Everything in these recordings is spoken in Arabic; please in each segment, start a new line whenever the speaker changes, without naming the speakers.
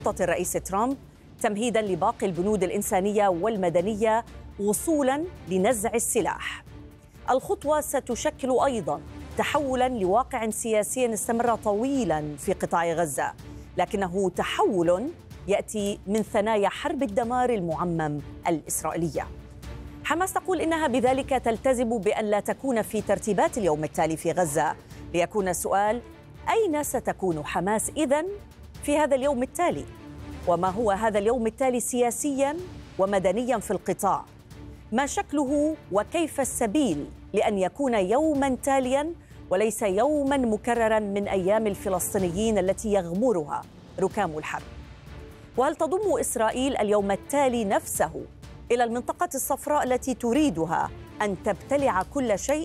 خطة الرئيس ترامب تمهيداً لباقي البنود الإنسانية والمدنية وصولاً لنزع السلاح. الخطوة ستشكل أيضاً تحولاً لواقع سياسي استمر طويلاً في قطاع غزة، لكنه تحول يأتي من ثنايا حرب الدمار المعمم الإسرائيلية. حماس تقول إنها بذلك تلتزم بأن لا تكون في ترتيبات اليوم التالي في غزة، ليكون السؤال: أين ستكون حماس إذن في هذا اليوم التالي؟ وما هو هذا اليوم التالي سياسياً ومدنياً في القطاع؟ ما شكله وكيف السبيل لأن يكون يوماً تالياً وليس يوماً مكرراً من أيام الفلسطينيين التي يغمرها ركام الحرب؟ وهل تضم إسرائيل اليوم التالي نفسه إلى المنطقة الصفراء التي تريدها أن تبتلع كل شيء؟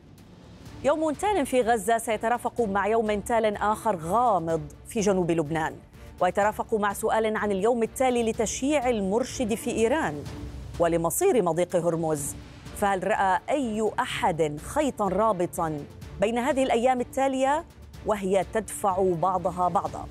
يوم تال في غزة سيترافق مع يوم تال آخر غامض في جنوب لبنان، ويترافق مع سؤال عن اليوم التالي لتشييع المرشد في إيران ولمصير مضيق هرمز. فهل رأى أي أحد خيطاً رابطاً بين هذه الأيام التالية وهي تدفع بعضها بعضا؟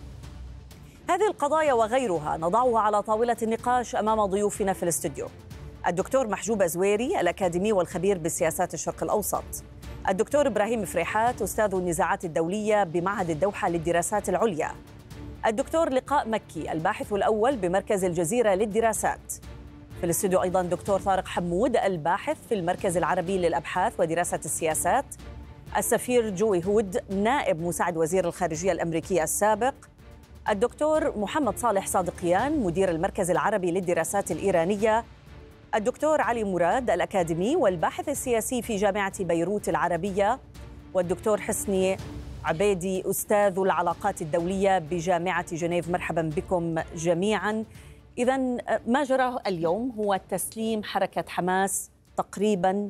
هذه القضايا وغيرها نضعها على طاولة النقاش أمام ضيوفنا في الاستوديو: الدكتور محجوب زويري الأكاديمي والخبير بالسياسات الشرق الأوسط، الدكتور إبراهيم فريحات أستاذ النزاعات الدولية بمعهد الدوحة للدراسات العليا، الدكتور لقاء مكي الباحث الأول بمركز الجزيرة للدراسات. في الاستوديو أيضاً دكتور طارق حمود الباحث في المركز العربي للأبحاث ودراسة السياسات، السفير جوي هود نائب مساعد وزير الخارجية الأمريكي السابق، الدكتور محمد صالح صادقيان مدير المركز العربي للدراسات الإيرانية، الدكتور علي مراد الأكاديمي والباحث السياسي في جامعة بيروت العربية، والدكتور حسني عبيدي أستاذ العلاقات الدولية بجامعة جنيف. مرحبا بكم جميعا. إذن ما جرى اليوم هو تسليم حركة حماس تقريبا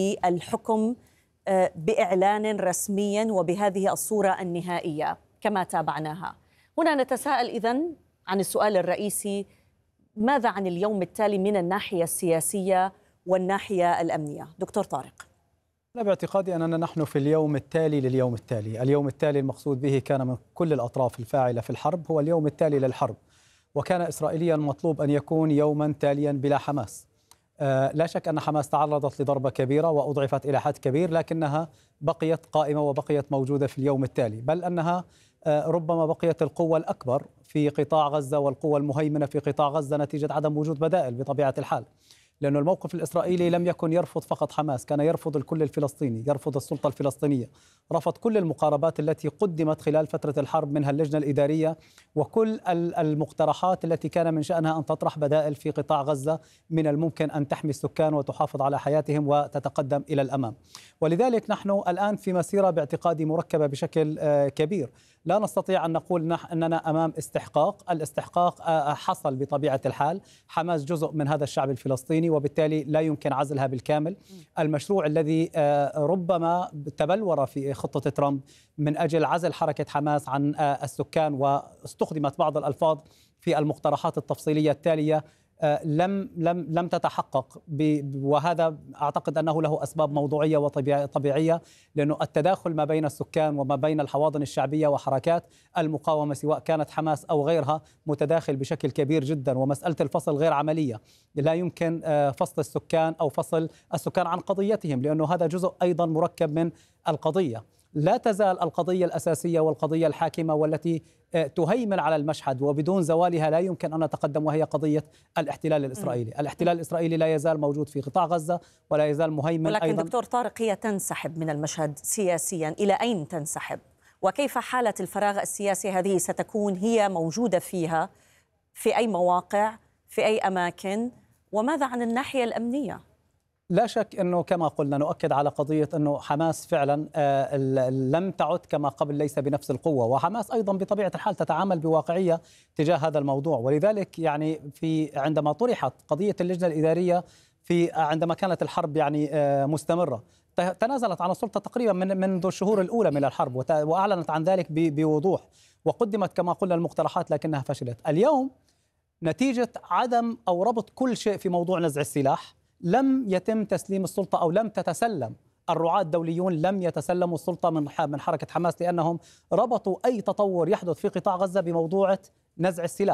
للحكم بإعلان رسمي وبهذه الصورة النهائية كما تابعناها. هنا نتساءل إذن عن السؤال الرئيسي: ماذا عن اليوم التالي من الناحية السياسية والناحية الأمنية؟ دكتور طارق.
أنا باعتقادي أننا نحن في اليوم التالي لليوم التالي. اليوم التالي المقصود به كان من كل الأطراف الفاعلة في الحرب هو اليوم التالي للحرب، وكان إسرائيليا مطلوب أن يكون يوما تاليا بلا حماس. لا شك أن حماس تعرضت لضربة كبيرة وأضعفت إلى حد كبير، لكنها بقيت قائمة وبقيت موجودة في اليوم التالي، بل أنها ربما بقيت القوة الأكبر في قطاع غزة والقوة المهيمنة في قطاع غزة نتيجة عدم وجود بدائل بطبيعة الحال. لأن الموقف الإسرائيلي لم يكن يرفض فقط حماس، كان يرفض الكل الفلسطيني، يرفض السلطة الفلسطينية، رفض كل المقاربات التي قدمت خلال فترة الحرب منها اللجنة الإدارية وكل المقترحات التي كان من شأنها أن تطرح بدائل في قطاع غزة من الممكن أن تحمي السكان وتحافظ على حياتهم وتتقدم إلى الأمام. ولذلك نحن الآن في مسيرة باعتقادي مركبة بشكل كبير. لا نستطيع أن نقول أننا أمام استحقاق. الاستحقاق حصل بطبيعة الحال. حماس جزء من هذا الشعب الفلسطيني وبالتالي لا يمكن عزلها بالكامل. المشروع الذي ربما تبلور في خطة ترامب من أجل عزل حركة حماس عن السكان، واستخدمت بعض الألفاظ في المقترحات التفصيلية التالية، لم تتحقق، وهذا أعتقد أنه له أسباب موضوعية وطبيعية، لأنه التداخل ما بين السكان وما بين الحواضن الشعبية وحركات المقاومة سواء كانت حماس أو غيرها متداخل بشكل كبير جدا، ومسألة الفصل غير عملية. لا يمكن فصل السكان أو فصل السكان عن قضيتهم، لأنه هذا جزء أيضا مركب من القضية. لا تزال القضية الأساسية والقضية الحاكمة والتي تهيمن على المشهد وبدون زوالها لا يمكن أن نتقدم، وهي قضية الاحتلال الإسرائيلي. الاحتلال الإسرائيلي لا يزال موجود في قطاع غزة ولا يزال مهيمن
ولكن
أيضا.
دكتور طارق، هي تنسحب من المشهد سياسيا، إلى أين تنسحب؟ وكيف حالة الفراغ السياسي هذه ستكون هي موجودة فيها؟ في أي مواقع؟ في أي أماكن؟ وماذا عن الناحية الأمنية؟
لا شك أنه كما قلنا نؤكد على قضية أنه حماس فعلا لم تعد كما قبل، ليس بنفس القوة، وحماس أيضا بطبيعة الحال تتعامل بواقعية تجاه هذا الموضوع. ولذلك يعني عندما طرحت قضية اللجنة الإدارية عندما كانت الحرب يعني مستمرة، تنازلت عن السلطة تقريبا منذ الشهور الأولى من الحرب، وأعلنت عن ذلك بوضوح، وقدمت كما قلنا المقترحات لكنها فشلت. اليوم نتيجة عدم أو ربط كل شيء في موضوع نزع السلاح، لم يتم تسليم السلطة أو لم تتسلم الرعاة الدوليون، لم يتسلموا السلطة من حركة حماس، لأنهم ربطوا أي تطور يحدث في قطاع غزة بموضوع نزع السلاح.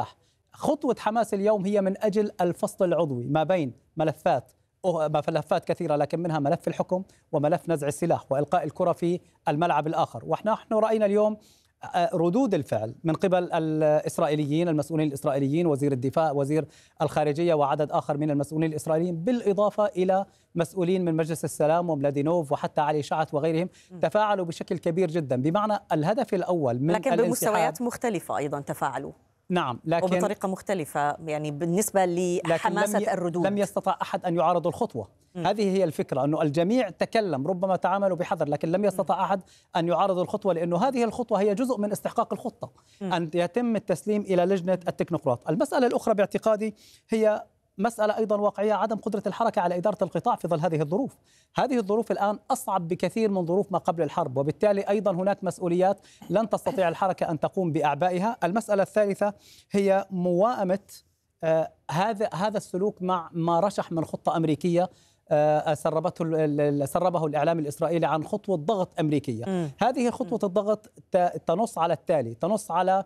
خطوة حماس اليوم هي من أجل الفصل العضوي ما بين ملفات كثيرة، لكن منها ملف الحكم وملف نزع السلاح وإلقاء الكرة في الملعب الآخر. ونحن رأينا اليوم ردود الفعل من قبل الإسرائيليين، المسؤولين الإسرائيليين، وزير الدفاع، وزير الخارجية، وعدد آخر من المسؤولين الإسرائيليين، بالإضافة إلى مسؤولين من مجلس السلام وملادينوف وحتى علي شعث وغيرهم، تفاعلوا بشكل كبير جدا. بمعنى الهدف الأول من
لكن بمستويات مختلفة أيضا تفاعلوا.
نعم، لكن
وبطريقة مختلفة يعني بالنسبة لحماسة الردود.
لم يستطع أحد أن يعارض الخطوة. هذه هي الفكرة، أنه الجميع تكلم، ربما تعاملوا بحذر، لكن لم يستطع أحد أن يعارض الخطوة، لأنه هذه الخطوة هي جزء من استحقاق الخطة، أن يتم التسليم إلى لجنة التكنوقراط. المسألة الأخرى باعتقادي هي مسألة أيضا واقعية، عدم قدرة الحركة على إدارة القطاع في ظل هذه الظروف. هذه الظروف الآن أصعب بكثير من ظروف ما قبل الحرب، وبالتالي أيضا هناك مسؤوليات لن تستطيع الحركة أن تقوم بأعبائها. المسألة الثالثة هي موائمة هذا السلوك مع ما رشح من خطة أمريكية سربه الإعلام الإسرائيلي عن خطوة ضغط أمريكية. هذه خطوة الضغط تنص على التالي: تنص على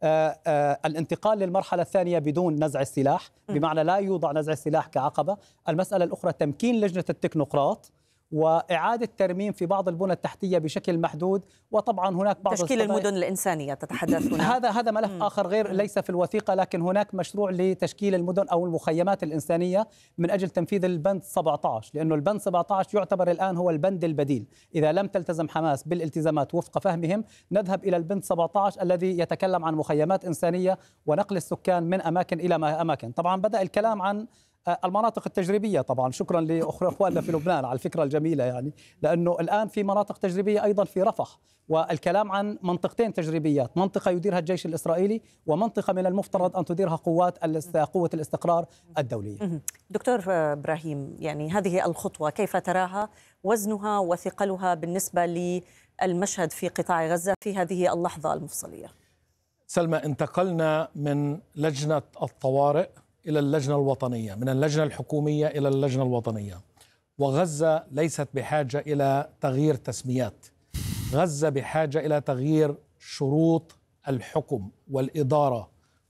الانتقال للمرحلة الثانية بدون نزع السلاح، بمعنى لا يوضع نزع السلاح كعقبة. المسألة الأخرى تمكين لجنة التكنوقراط وإعادة ترميم في بعض البنى التحتية بشكل محدود، وطبعا هناك بعض
تشكيل المدن الإنسانية تتحدث هنا.
هذا ملف آخر غير ليس في الوثيقة، لكن هناك مشروع لتشكيل المدن أو المخيمات الإنسانية من أجل تنفيذ البند 17، لأنه البند 17 يعتبر الآن هو البند البديل. إذا لم تلتزم حماس بالالتزامات وفق فهمهم، نذهب إلى البند 17 الذي يتكلم عن مخيمات إنسانية ونقل السكان من أماكن إلى أماكن. طبعا بدأ الكلام عن المناطق التجريبية، طبعا شكرا لأخواننا في لبنان على الفكرة الجميلة، يعني لأنه الآن في مناطق تجريبية أيضا في رفح، والكلام عن منطقتين تجريبيات: منطقة يديرها الجيش الإسرائيلي، ومنطقة من المفترض أن تديرها قوة الاستقرار الدولية.
دكتور إبراهيم، يعني هذه الخطوة كيف تراها، وزنها وثقلها بالنسبة للمشهد في قطاع غزة في هذه اللحظة المفصلية؟
سلمى، انتقلنا من لجنة الطوارئ إلى اللجنة الوطنية، من اللجنة الحكومية إلى اللجنة الوطنية، وغزة ليست بحاجة إلى تغيير تسميات. غزة بحاجة إلى تغيير شروط الحكم والإدارة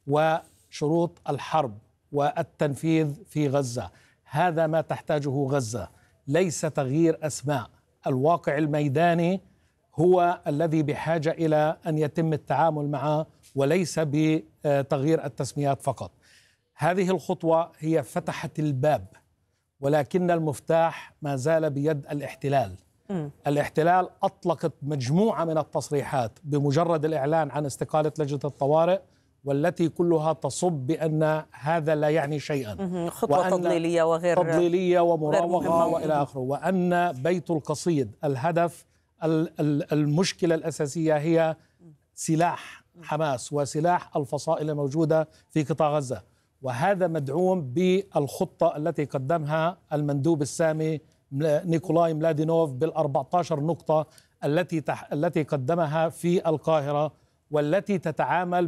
وشروط الحرب والتنفيذ في غزة. هذا ما تحتاجه غزة، ليس تغيير أسماء. الواقع الميداني هو الذي بحاجة إلى أن يتم التعامل معه، وليس بتغيير التسميات فقط. هذه الخطوة هي فتحت الباب، ولكن المفتاح ما زال بيد الاحتلال. الاحتلال أطلقت مجموعة من التصريحات بمجرد الإعلان عن استقالة لجنة الطوارئ، والتي كلها تصب بأن هذا لا يعني شيئا،
خطوة تضليلية وغير
تضليلية ومراوغة وإلى آخره، وأن بيت القصيد الهدف المشكلة الأساسية هي سلاح حماس وسلاح الفصائل الموجودة في قطاع غزة. وهذا مدعوم بالخطة التي قدمها المندوب السامي نيكولاي ملادينوف بال14 نقطة التي قدمها في القاهرة، والتي تتعامل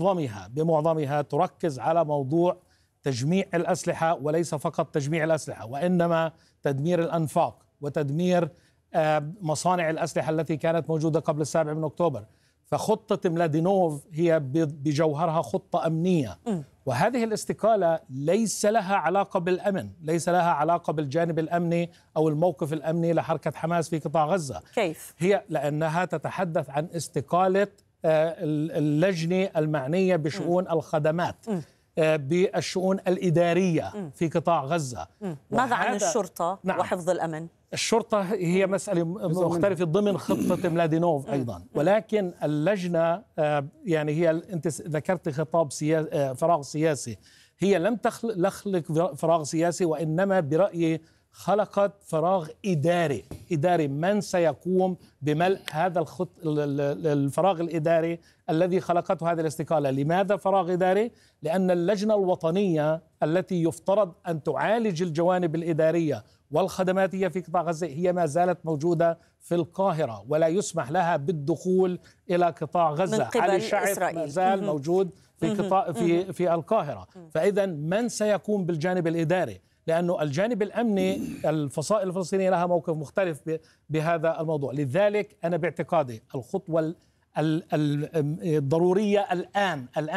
بمعظمها تركز على موضوع تجميع الأسلحة، وليس فقط تجميع الأسلحة، وإنما تدمير الأنفاق وتدمير مصانع الأسلحة التي كانت موجودة قبل 7 أكتوبر. فخطة ملادينوف هي بجوهرها خطة أمنية، وهذه الاستقالة ليس لها علاقة بالأمن، ليس لها علاقة بالجانب الأمني أو الموقف الأمني لحركة حماس في قطاع غزة.
كيف؟
هي لأنها تتحدث عن استقالة اللجنة المعنية بشؤون الخدمات، بالشؤون الإدارية في قطاع غزة.
ماذا عن الشرطة؟
نعم،
وحفظ الأمن؟
الشرطة هي مسألة مختلفة ضمن خطة ملادينوف أيضا، ولكن اللجنة يعني هي أنت ذكرت خطاب فراغ سياسي، هي لم تخلق فراغ سياسي، وإنما برأيي خلقت فراغ إداري. من سيقوم بملء هذا الفراغ الإداري الذي خلقته هذه الاستقالة؟ لماذا فراغ إداري؟ لأن اللجنة الوطنية التي يفترض أن تعالج الجوانب الإدارية والخدماتية في قطاع غزة هي ما زالت موجودة في القاهرة، ولا يسمح لها بالدخول إلى قطاع غزة.
علي
شعث ما زال موجود في القاهرة. فإذا من سيقوم بالجانب الإداري؟ لأنه الجانب الأمني الفصائل الفلسطينية لها موقف مختلف بهذا الموضوع. لذلك أنا باعتقادي الخطوة الضرورية الآن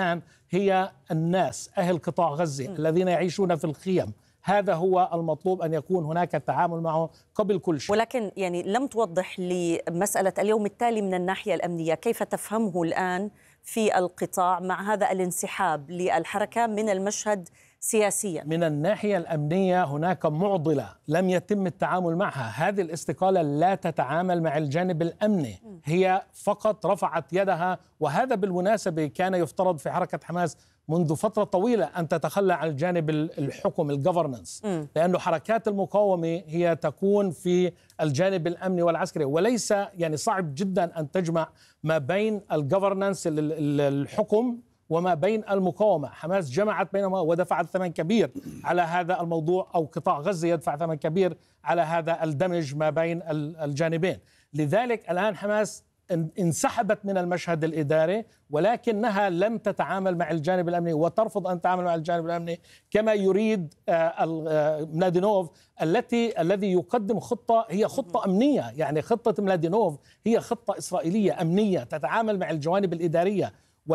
هي الناس أهل قطاع غزة الذين يعيشون في الخيم. هذا هو المطلوب أن يكون هناك التعامل معه قبل كل شيء.
ولكن يعني لم توضح لي مسألة اليوم التالي من الناحية الأمنية، كيف تفهمه الآن في القطاع مع هذا الانسحاب للحركة من المشهد سياسيا؟
من الناحية الأمنية هناك معضلة لم يتم التعامل معها. هذه الاستقالة لا تتعامل مع الجانب الأمني، هي فقط رفعت يدها. وهذا بالمناسبة كان يفترض في حركة حماس منذ فترة طويلة أن تتخلى عن الجانب الحكم الجفرنس، لأنه حركات المقاومة هي تكون في الجانب الأمني والعسكري، وليس يعني صعب جدا أن تجمع ما بين الجفرنس الحكم وما بين المقاومة. حماس جمعت بينهما ودفعت ثمن كبير على هذا الموضوع، أو قطاع غزة يدفع ثمن كبير على هذا الدمج ما بين الجانبين. لذلك الآن حماس انسحبت من المشهد الإداري، ولكنها لم تتعامل مع الجانب الأمني وترفض أن تتعامل مع الجانب الأمني كما يريد ملادينوف، الذي يقدم خطة هي خطة أمنية. يعني خطة ملادينوف هي خطة إسرائيلية أمنية تتعامل مع الجوانب الإدارية.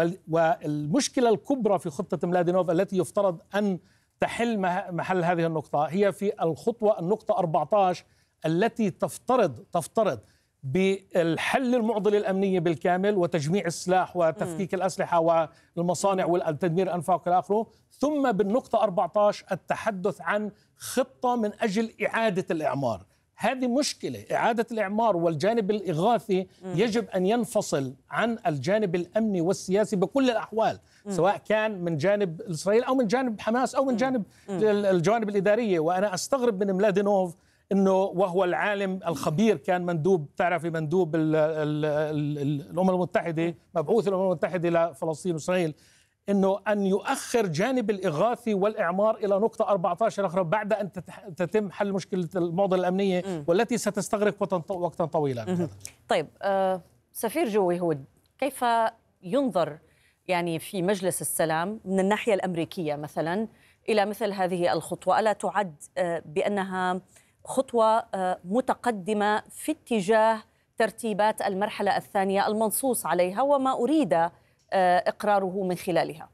والمشكلة الكبرى في خطة ملادينوف التي يفترض أن تحل محل هذه النقطة هي في النقطة 14 التي تفترض بالحل المعضلة الأمنية بالكامل وتجميع السلاح وتفكيك الأسلحة والمصانع والتدمير الأنفاق إلى آخره. ثم بالنقطة 14 التحدث عن خطة من أجل إعادة الإعمار. هذه مشكلة. إعادة الإعمار والجانب الإغاثي يجب أن ينفصل عن الجانب الأمني والسياسي بكل الأحوال، سواء كان من جانب إسرائيل أو من جانب حماس أو من جانب الجوانب الإدارية. وأنا أستغرب من ملادينوف أنه وهو العالم الخبير، كان مندوب، تعرفي مندوب الأمم المتحدة، مبعوث الأمم المتحدة لفلسطين وإسرائيل، أنه أن يؤخر جانب الإغاثي والإعمار إلى نقطة 14 أخرى بعد أن تتم حل مشكلة المعضلة الأمنية والتي ستستغرق وقتا طويلا.
طيب سفير جوي هود، كيف ينظر يعني في مجلس السلام من الناحية الأمريكية مثلا إلى مثل هذه الخطوة؟ ألا تعد بأنها خطوة متقدمة في اتجاه ترتيبات المرحلة الثانية المنصوص عليها وما أريد إقراره من خلالها؟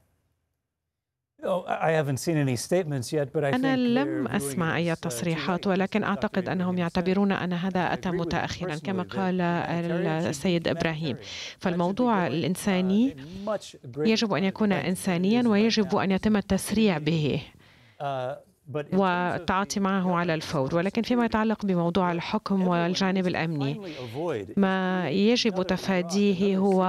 أنا لم أسمع أي تصريحات، ولكن أعتقد أنهم يعتبرون أن هذا أتى متأخرا كما قال السيد إبراهيم. فالموضوع الإنساني يجب أن يكون إنسانيا ويجب أن يتم التسريع به والتعاطي معه على الفور. ولكن فيما يتعلق بموضوع الحكم والجانب الأمني، ما يجب تفاديه هو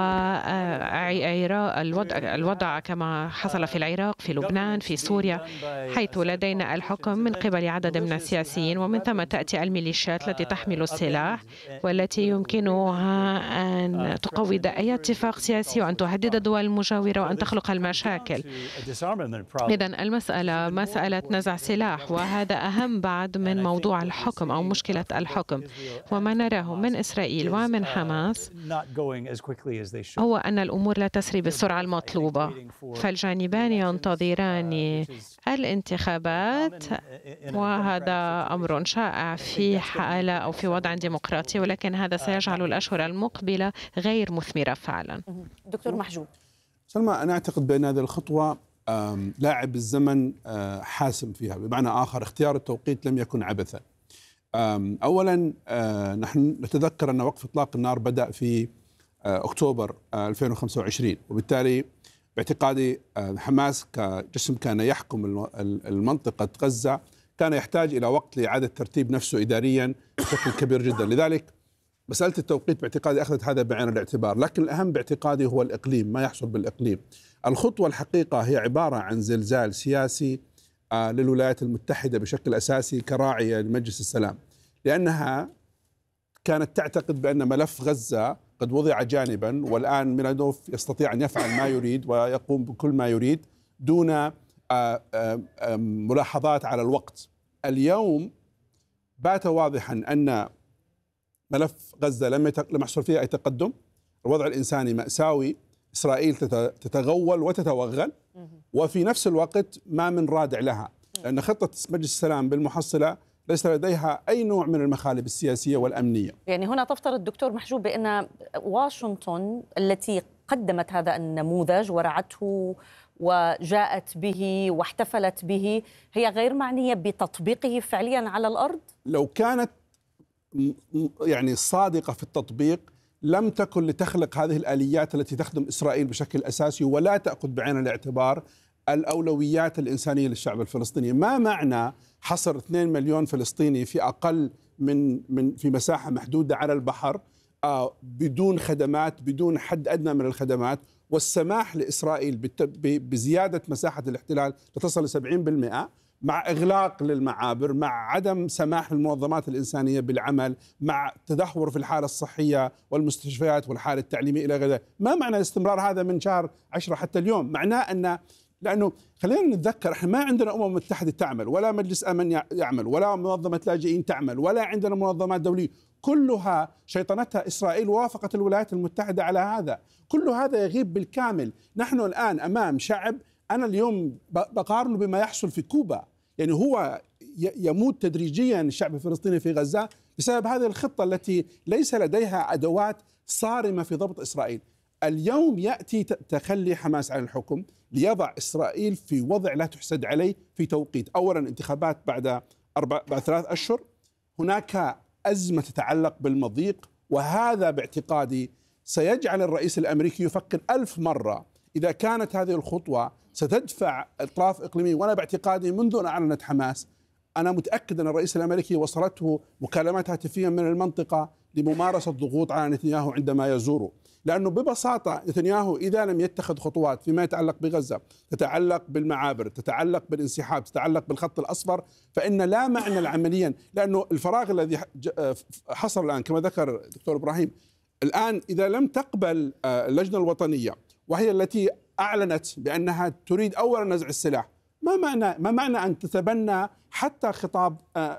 الوضع كما حصل في العراق، في لبنان، في سوريا، حيث لدينا الحكم من قبل عدد من السياسيين، ومن ثم تأتي الميليشيات التي تحمل السلاح والتي يمكنها أن تقوض أي اتفاق سياسي وأن تهدد الدول المجاورة وأن تخلق المشاكل. إذن المسألة مسألة نزع سلاح، وهذا أهم بعد من موضوع الحكم أو مشكلة الحكم. وما نراه من إسرائيل ومن حماس هو أن الأمور لا تسري بالسرعة المطلوبة، فالجانبان ينتظران الانتخابات، وهذا أمر شائع في حالة أو في وضع ديمقراطي، ولكن هذا سيجعل الأشهر المقبلة غير مثمرة فعلا.
دكتور محجوب.
سلمى، أنا أعتقد بأن هذه الخطوة لاعب الزمن حاسم فيها، بمعنى آخر اختيار التوقيت لم يكن عبثا. أولا نحن نتذكر أن وقف إطلاق النار بدأ في أكتوبر 2025، وبالتالي باعتقادي حماس كجسم كان يحكم المنطقة غزة كان يحتاج إلى وقت لإعادة ترتيب نفسه إداريا بشكل كبير جدا. لذلك مسألة التوقيت باعتقادي أخذت هذا بعين الاعتبار، لكن الأهم باعتقادي هو الإقليم، ما يحصل بالإقليم. الخطوة الحقيقة هي عبارة عن زلزال سياسي للولايات المتحدة بشكل أساسي كراعية لمجلس السلام، لأنها كانت تعتقد بأن ملف غزة قد وضع جانبا، والآن ميلادوف يستطيع أن يفعل ما يريد ويقوم بكل ما يريد دون ملاحظات على الوقت. اليوم بات واضحا أن ملف غزة لم يحصل فيه أي تقدم، الوضع الإنساني مأساوي، إسرائيل تتغول وتتوغل، وفي نفس الوقت ما من رادع لها، لأن خطة مجلس السلام بالمحصلة ليس لديها أي نوع من المخالب السياسية والأمنية.
يعني هنا تفترض دكتور محجوب بأن واشنطن التي قدمت هذا النموذج ورعته وجاءت به واحتفلت به هي غير معنية بتطبيقه فعليا على الأرض؟
لو كانت يعني صادقة في التطبيق لم تكن لتخلق هذه الآليات التي تخدم إسرائيل بشكل أساسي ولا تأخذ بعين الاعتبار الأولويات الإنسانية للشعب الفلسطيني. ما معنى حصر 2 مليون فلسطيني في أقل في مساحة محدودة على البحر بدون خدمات، بدون حد أدنى من الخدمات، والسماح لإسرائيل بزيادة مساحة الاحتلال لتصل ل 70%، مع إغلاق للمعابر، مع عدم سماح للمنظمات الإنسانية بالعمل، مع تدهور في الحالة الصحية والمستشفيات والحالة التعليمية إلى غير ذلك. ما معنى الاستمرار هذا من شهر 10 حتى اليوم؟ معناه أن لأنه خلينا نتذكر احنا ما عندنا أمم متحدة تعمل، ولا مجلس أمن يعمل، ولا منظمة لاجئين تعمل، ولا عندنا منظمات دولية، كلها شيطنتها إسرائيل، وافقت الولايات المتحدة على هذا. كل هذا يغيب بالكامل. نحن الآن أمام شعب، أنا اليوم بقارنه بما يحصل في كوبا، يعني هو يموت تدريجيا الشعب الفلسطيني في غزة بسبب هذه الخطة التي ليس لديها أدوات صارمة في ضبط إسرائيل. اليوم يأتي تخلي حماس عن الحكم ليضع إسرائيل في وضع لا تحسد عليه في توقيت. أولا انتخابات بعد 3 أشهر، هناك أزمة تتعلق بالمضيق، وهذا باعتقادي سيجعل الرئيس الأمريكي يفكر 1000 مرة إذا كانت هذه الخطوة ستدفع أطراف إقليمية. وأنا باعتقادي منذ أن أعلنت حماس أنا متأكد أن الرئيس الأمريكي وصلته مكالمات هاتفية من المنطقة لممارسة ضغوط على نتنياهو عندما يزوره، لأنه ببساطة نتنياهو إذا لم يتخذ خطوات فيما يتعلق بغزة، تتعلق بالمعابر، تتعلق بالانسحاب، تتعلق بالخط الأصفر، فإن لا معنى عمليا، لأنه الفراغ الذي حصل الآن كما ذكر الدكتور إبراهيم، الآن إذا لم تقبل اللجنة الوطنية وهي التي أعلنت بأنها تريد أولا نزع السلاح، ما معنى أن تتبنى حتى خطاب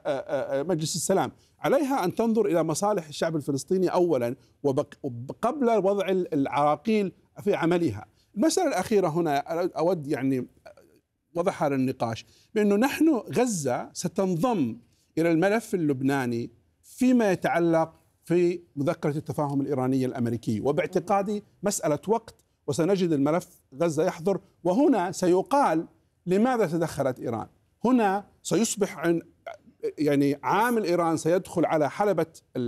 مجلس السلام؟ عليها أن تنظر إلى مصالح الشعب الفلسطيني أولا وقبل وضع العراقيل في عملها. المسألة الأخيرة هنا أود يعني وضعها للنقاش، بأنه نحن غزة ستنضم إلى الملف اللبناني فيما يتعلق في مذكرة التفاهم الإيرانية الأمريكية، وباعتقادي مسألة وقت وسنجد الملف غزة يحضر. وهنا سيقال لماذا تدخلت إيران؟ هنا سيصبح يعني عامل إيران سيدخل على حلبة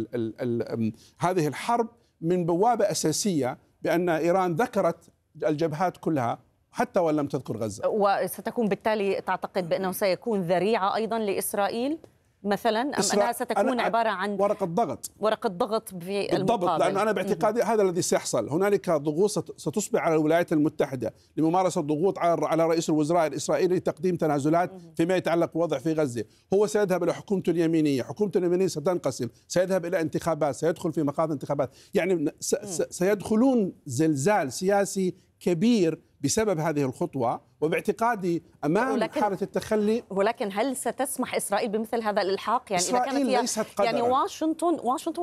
هذه الحرب من بوابة أساسية، بأن إيران ذكرت الجبهات كلها حتى وإن لم تذكر غزة،
وستكون بالتالي تعتقد بأنه سيكون ذريعة أيضا لإسرائيل مثلا، أم أنها ستكون عبارة عن ورقة ضغط في
بالضبط
المقابل؟
لأنه أنا باعتقادي هذا الذي سيحصل. هنالك ضغوط ستصبح على الولايات المتحدة لممارسة ضغوط على رئيس الوزراء الإسرائيلي لتقديم تنازلات فيما يتعلق بالوضع في غزة. هو سيذهب إلى حكومته اليمينية، حكومته اليمينية ستنقسم، سيذهب إلى انتخابات، سيدخل في مخاض انتخابات، يعني سيدخلون زلزال سياسي كبير بسبب هذه الخطوة. وباعتقادي أمام حالة التخلي،
ولكن هل ستسمح إسرائيل بمثل هذا الإلحاق؟ يعني إذا كانت
ليست
يعني واشنطن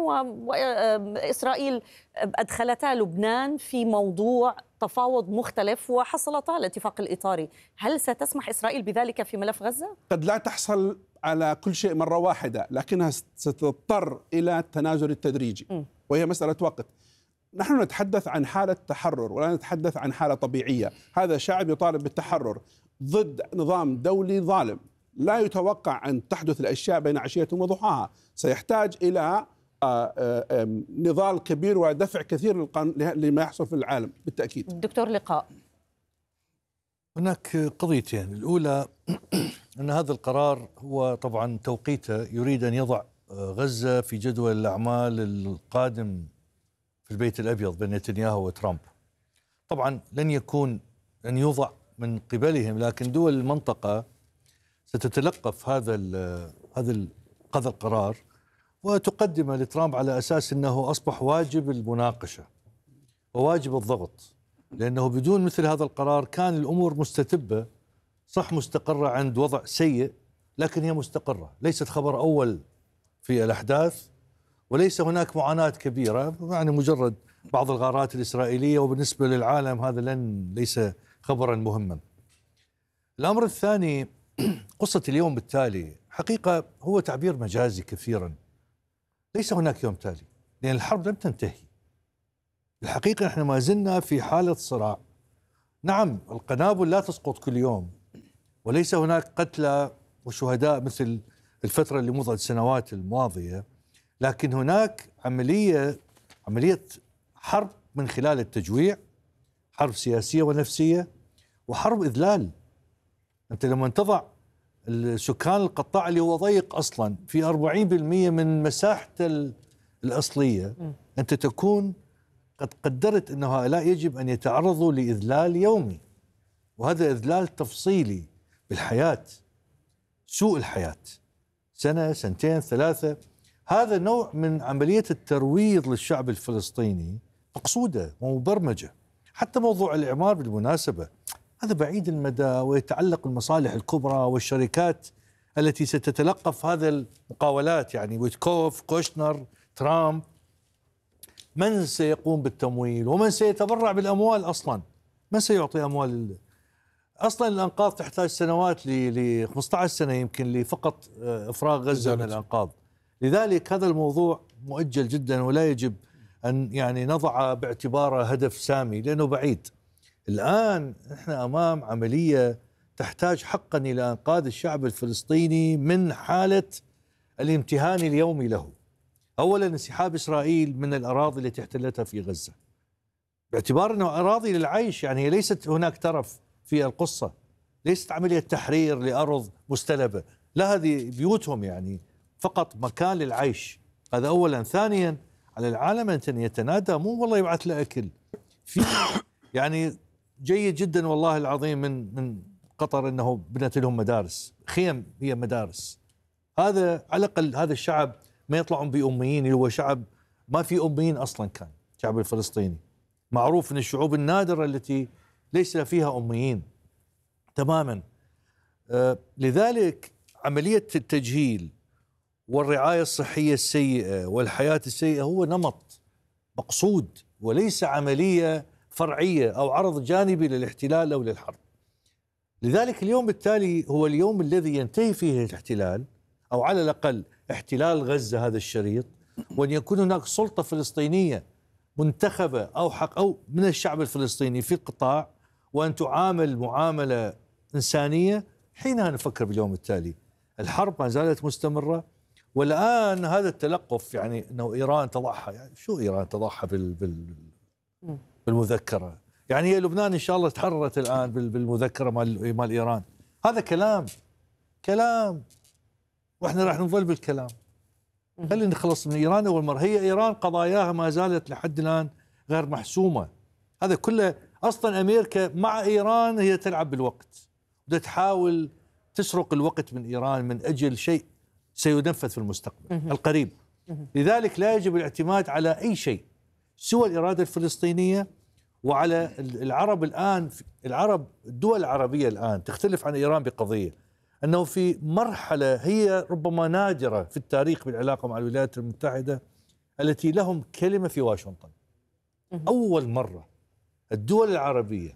وإسرائيل أدخلتا لبنان في موضوع تفاوض مختلف وحصلتا الاتفاق الإطاري، هل ستسمح إسرائيل بذلك في ملف غزة؟
قد لا تحصل على كل شيء مرة واحدة، لكنها ستضطر إلى التنازل التدريجي، وهي مسألة وقت. نحن نتحدث عن حالة تحرر ولا نتحدث عن حالة طبيعية. هذا شعب يطالب بالتحرر ضد نظام دولي ظالم. لا يتوقع أن تحدث الأشياء بين عشية وضحاها، سيحتاج إلى نضال كبير ودفع كثير لما يحصل في العالم بالتأكيد.
دكتور لقاء،
هناك قضيتين. الأولى أن هذا القرار هو طبعا توقيته يريد أن يضع غزة في جدول الأعمال القادم في البيت الأبيض بين نتنياهو وترامب. طبعا لن يوضع من قبلهم، لكن دول المنطقة ستتلقف هذا القرار وتقدمه لترامب على أساس أنه أصبح واجب المناقشة وواجب الضغط، لأنه بدون مثل هذا القرار كان الأمور مستتبة، صح مستقرة عند وضع سيء، لكن هي مستقرة، ليست خبر أول في الأحداث، وليس هناك معاناة كبيرة، يعني مجرد بعض الغارات الإسرائيلية، وبالنسبة للعالم هذا ليس خبرا مهما. الأمر الثاني، قصة اليوم التالي حقيقة هو تعبير مجازي كثيرا. ليس هناك يوم تالي، لأن الحرب لم تنتهي. الحقيقة نحن ما زلنا في حالة صراع نعم القنابل لا تسقط كل يوم، وليس هناك قتلى وشهداء مثل الفترة اللي مضت السنوات الماضية، لكن هناك عملية حرب من خلال التجويع، حرب سياسية ونفسية، وحرب إذلال. أنت لما تضع السكان القطاع اللي هو ضيق أصلا في 40% من مساحته الأصلية، أنت تكون قد قدرت أن هؤلاء يجب أن يتعرضوا لإذلال يومي، وهذا إذلال تفصيلي بالحياة، سوء الحياة، سنة سنتين ثلاثة. هذا نوع من عملية الترويض للشعب الفلسطيني مقصودة ومبرمجة. حتى موضوع الإعمار بالمناسبة هذا بعيد المدى، ويتعلق بالمصالح الكبرى والشركات التي ستتلقف هذا المقاولات، يعني ويتكوف، كوشنر، ترامب. من سيقوم بالتمويل ومن سيتبرع بالأموال أصلا؟ من سيعطي أموال؟ أصلا الأنقاض تحتاج سنوات، ل 15 سنة يمكن لفقط إفراغ غزة من الأنقاض. لذلك هذا الموضوع مؤجل جدا، ولا يجب أن يعني نضع باعتباره هدف سامي لأنه بعيد. الآن نحن أمام عملية تحتاج حقا إلى إنقاذ الشعب الفلسطيني من حالة الامتهان اليومي له. أولا انسحاب إسرائيل من الأراضي التي احتلتها في غزة، باعتبار أنه أراضي للعيش، يعني ليست هناك ترف في القصة، ليست عملية تحرير لأرض مستلبة، لا، هذه بيوتهم، يعني فقط مكان للعيش. هذا أولا. ثانيا على العالم أن يتنادى، مو والله يبعث له أكل. في يعني جيد جدا والله العظيم من قطر أنه بنت لهم مدارس، خيم هي مدارس. هذا على الأقل هذا الشعب ما يطلعون بأميين، اللي هو شعب ما في أميين أصلا. كان الشعب الفلسطيني معروف من الشعوب النادرة التي ليس فيها أميين تماما. لذلك عملية التجهيل والرعاية الصحية السيئة والحياة السيئة هو نمط مقصود، وليس عملية فرعية أو عرض جانبي للاحتلال أو للحرب. لذلك اليوم التالي هو اليوم الذي ينتهي فيه الاحتلال، أو على الأقل احتلال غزة هذا الشريط، وأن يكون هناك سلطة فلسطينية منتخبة أو حق أو من الشعب الفلسطيني في القطاع، وأن تعامل معاملة إنسانية. حينها نفكر باليوم التالي. الحرب ما زالت مستمرة، والآن هذا التلقف، يعني أنه إيران تضحى، يعني شو إيران تضحى بالمذكرة؟ يعني هي لبنان إن شاء الله تحررت الآن بالمذكرة مال إيران. هذا كلام، وإحنا راح نظل بالكلام. خلينا نخلص من إيران أول مرة. هي إيران قضاياها ما زالت لحد الآن غير محسومة. هذا كله أصلا أمريكا مع إيران هي تلعب بالوقت، بدها تحاول تسرق الوقت من إيران من أجل شيء سينفذ في المستقبل القريب. لذلك لا يجب الاعتماد على أي شيء سوى الإرادة الفلسطينية، وعلى العرب. الآن الدول العربية الآن تختلف عن إيران بقضية، أنه في مرحلة هي ربما نادرة في التاريخ بالعلاقة مع الولايات المتحدة التي لهم كلمة في واشنطن. أول مرة الدول العربية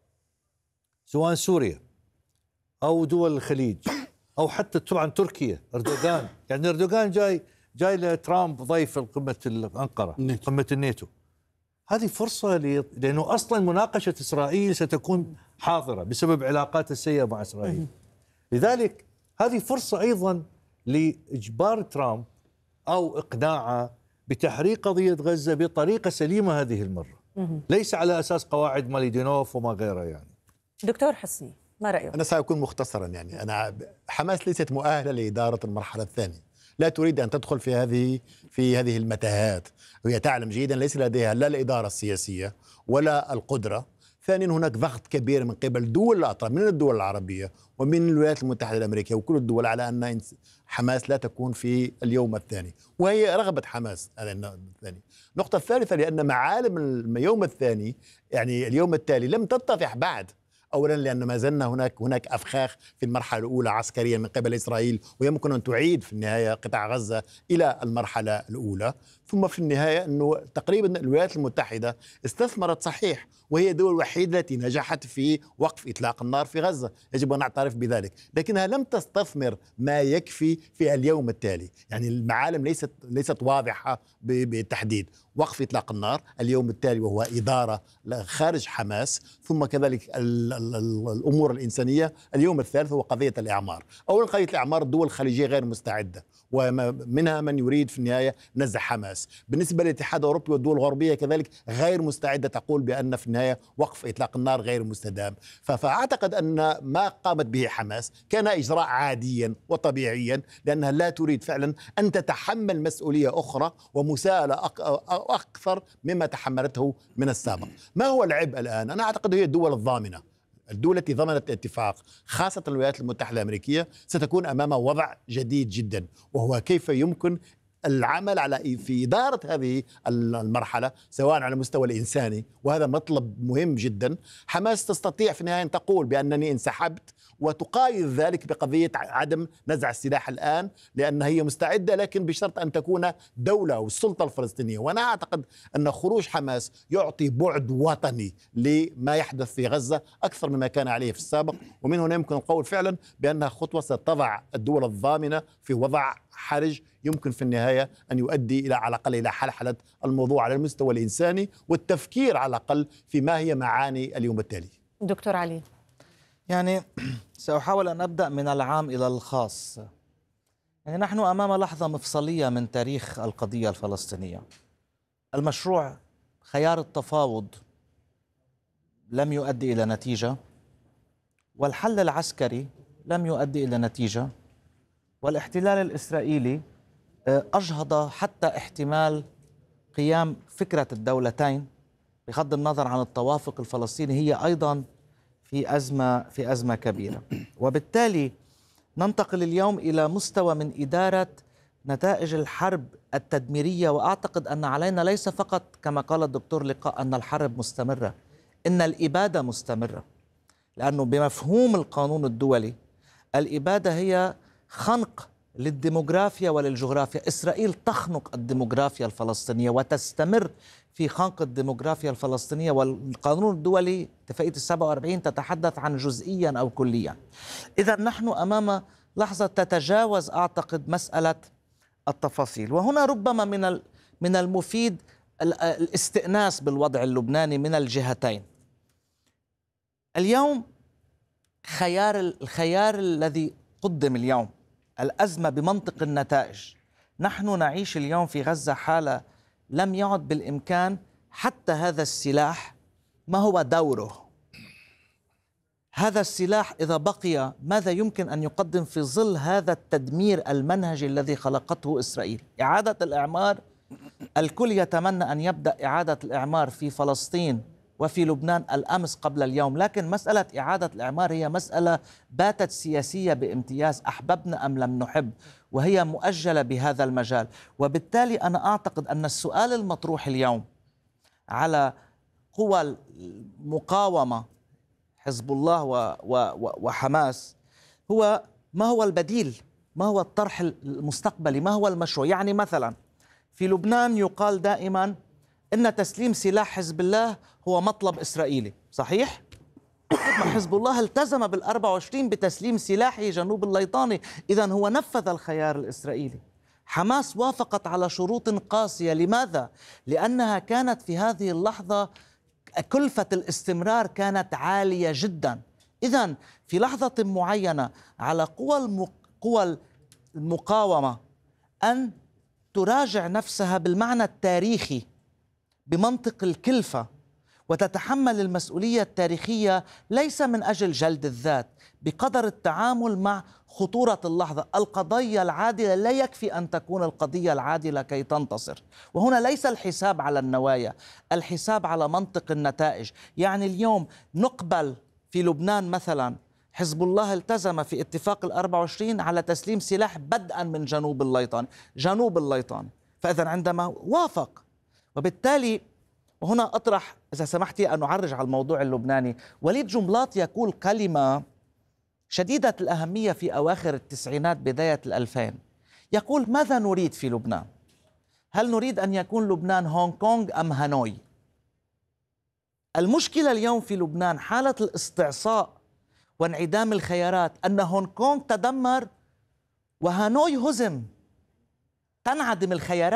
سواء سوريا أو دول الخليج أو حتى طبعا تركيا، أردوغان، يعني أردوغان جاي لترامب ضيف قمة أنقرة، قمة الناتو. هذه فرصة لأنه أصلا مناقشة إسرائيل ستكون حاضرة بسبب علاقات السيئة مع إسرائيل. لذلك هذه فرصة أيضا لإجبار ترامب أو إقناعه بتحرير قضية غزة بطريقة سليمة هذه المرة، ليس على أساس قواعد ماليدينوف وما غيره. يعني
دكتور حسني، ما رأيك؟
أنا سأكون مختصرا. يعني حماس ليست مؤهلة لإدارة المرحلة الثانية، لا تريد أن تدخل في هذه المتاهات، وهي تعلم جيدا ليس لديها لا الإدارة السياسية ولا القدرة. ثانيا هناك ضغط كبير من قبل دول الأطراف، من الدول العربية ومن الولايات المتحدة الأمريكية وكل الدول، على أن حماس لا تكون في اليوم الثاني، وهي رغبة حماس. هذا الثاني. النقطة الثالثة لأن معالم اليوم الثاني، يعني اليوم التالي، لم تتضح بعد. أولا لأن ما زلنا هناك أفخاخ في المرحلة الأولى عسكريا من قبل إسرائيل، ويمكن أن تعيد في النهاية قطاع غزة إلى المرحلة الأولى. ثم في النهاية أنه تقريبا الولايات المتحدة استثمرت، صحيح، وهي الدول الوحيدة التي نجحت في وقف إطلاق النار في غزة، يجب أن نعترف بذلك، لكنها لم تستثمر ما يكفي في اليوم التالي. يعني المعالم ليست واضحة بالتحديد. وقف إطلاق النار، اليوم التالي وهو إدارة خارج حماس، ثم كذلك الأمور الإنسانية. اليوم الثالث هو قضية الإعمار. أولا قضية الإعمار، الدول الخليجية غير مستعدة، ومنها من يريد في النهاية نزع حماس. بالنسبة للاتحاد الأوروبي والدول الغربية كذلك غير مستعدة، تقول بأن في النهاية وقف إطلاق النار غير مستدام. فأعتقد أن ما قامت به حماس كان إجراء عاديا وطبيعيا، لأنها لا تريد فعلا أن تتحمل مسؤولية أخرى ومساءلة أكثر مما تحملته من السابق. ما هو العبء الآن؟ أنا أعتقد هي الدول الضامنة، الدول التي ضمنت الاتفاق، خاصة الولايات المتحدة الأمريكية، ستكون أمام وضع جديد جدا، وهو كيف يمكن العمل على في إدارة هذه المرحلة سواء على المستوى الإنساني، وهذا مطلب مهم جدا. حماس تستطيع في النهاية أن تقول بأنني انسحبت، وتقايض ذلك بقضية عدم نزع السلاح الآن، لأن هي مستعدة لكن بشرط أن تكون دولة والسلطة الفلسطينية. وأنا أعتقد أن خروج حماس يعطي بعد وطني لما يحدث في غزة أكثر مما كان عليه في السابق، ومن هنا يمكن القول فعلا بأنها خطوة ستضع الدول الضامنة في وضع حرج يمكن في النهاية أن يؤدي إلى على الأقل إلى حلحلة الموضوع على المستوى الإنساني، والتفكير على الأقل في ما هي معاني اليوم التالي.
دكتور علي،
يعني سأحاول أن أبدأ من العام إلى الخاص. يعني نحن أمام لحظة مفصلية من تاريخ القضية الفلسطينية. المشروع خيار التفاوض لم يؤدي إلى نتيجة، والحل العسكري لم يؤدي إلى نتيجة، والاحتلال الإسرائيلي أجهض حتى احتمال قيام فكرة الدولتين بغض النظر عن التوافق الفلسطيني. هي أيضا في أزمة كبيرة، وبالتالي ننتقل اليوم إلى مستوى من إدارة نتائج الحرب التدميرية. وأعتقد أن علينا ليس فقط كما قال الدكتور لقاء أن الحرب مستمرة، إن الإبادة مستمرة، لأنه بمفهوم القانون الدولي الإبادة هي خنق للديموغرافيا وللجغرافيا. إسرائيل تخنق الديموغرافيا الفلسطينية وتستمر في خنق الديموغرافيا الفلسطينية، والقانون الدولي اتفاقية 47 تتحدث عن جزئيا أو كليا. إذا نحن أمام لحظة تتجاوز أعتقد مسألة التفاصيل، وهنا ربما من المفيد الاستئناس بالوضع اللبناني من الجهتين. اليوم الخيار الذي قدم اليوم الأزمة بمنطق النتائج. نحن نعيش اليوم في غزة حالة لم يعد بالإمكان حتى هذا السلاح ما هو دوره. هذا السلاح إذا بقي ماذا يمكن أن يقدم في ظل هذا التدمير المنهجي الذي خلقته إسرائيل؟ إعادة الإعمار، الكل يتمنى أن يبدأ إعادة الإعمار في فلسطين وفي لبنان الأمس قبل اليوم، لكن مسألة إعادة الإعمار هي مسألة باتت سياسية بامتياز، أحببنا أم لم نحب، وهي مؤجلة بهذا المجال. وبالتالي أنا أعتقد أن السؤال المطروح اليوم على قوى المقاومة حزب الله وحماس هو ما هو البديل، ما هو الطرح المستقبلي، ما هو المشروع. يعني مثلا في لبنان يقال دائما إن تسليم سلاح حزب الله هو مطلب إسرائيلي، صحيح؟ حزب الله التزم بال24 بتسليم سلاحه جنوب الليطاني، إذن هو نفذ الخيار الإسرائيلي. حماس وافقت على شروط قاسية، لماذا؟ لأنها كانت في هذه اللحظة كلفة الاستمرار كانت عالية جدا. إذن في لحظة معينة على قوى المقاومة أن تراجع نفسها بالمعنى التاريخي بمنطق الكلفة، وتتحمل المسؤولية التاريخية ليس من أجل جلد الذات، بقدر التعامل مع خطورة اللحظة. القضية العادلة لا يكفي أن تكون القضية العادلة كي تنتصر، وهنا ليس الحساب على النوايا، الحساب على منطق النتائج. يعني اليوم نقبل في لبنان مثلا حزب الله التزم في اتفاق 24 على تسليم سلاح بدءا من جنوب الليطان، فإذا عندما وافق، وبالتالي وهنا أطرح إذا سمحتي أن أعرج على الموضوع اللبناني. وليد جنبلاط يقول كلمة شديدة الأهمية في أواخر التسعينات بداية 2000، يقول: ماذا نريد في لبنان؟ هل نريد أن يكون لبنان هونغ كونغ أم هانوي؟ المشكلة اليوم في لبنان حالة الاستعصاء وانعدام الخيارات، أن هونغ كونغ تدمر وهانوي هزم، تنعدم الخيارات.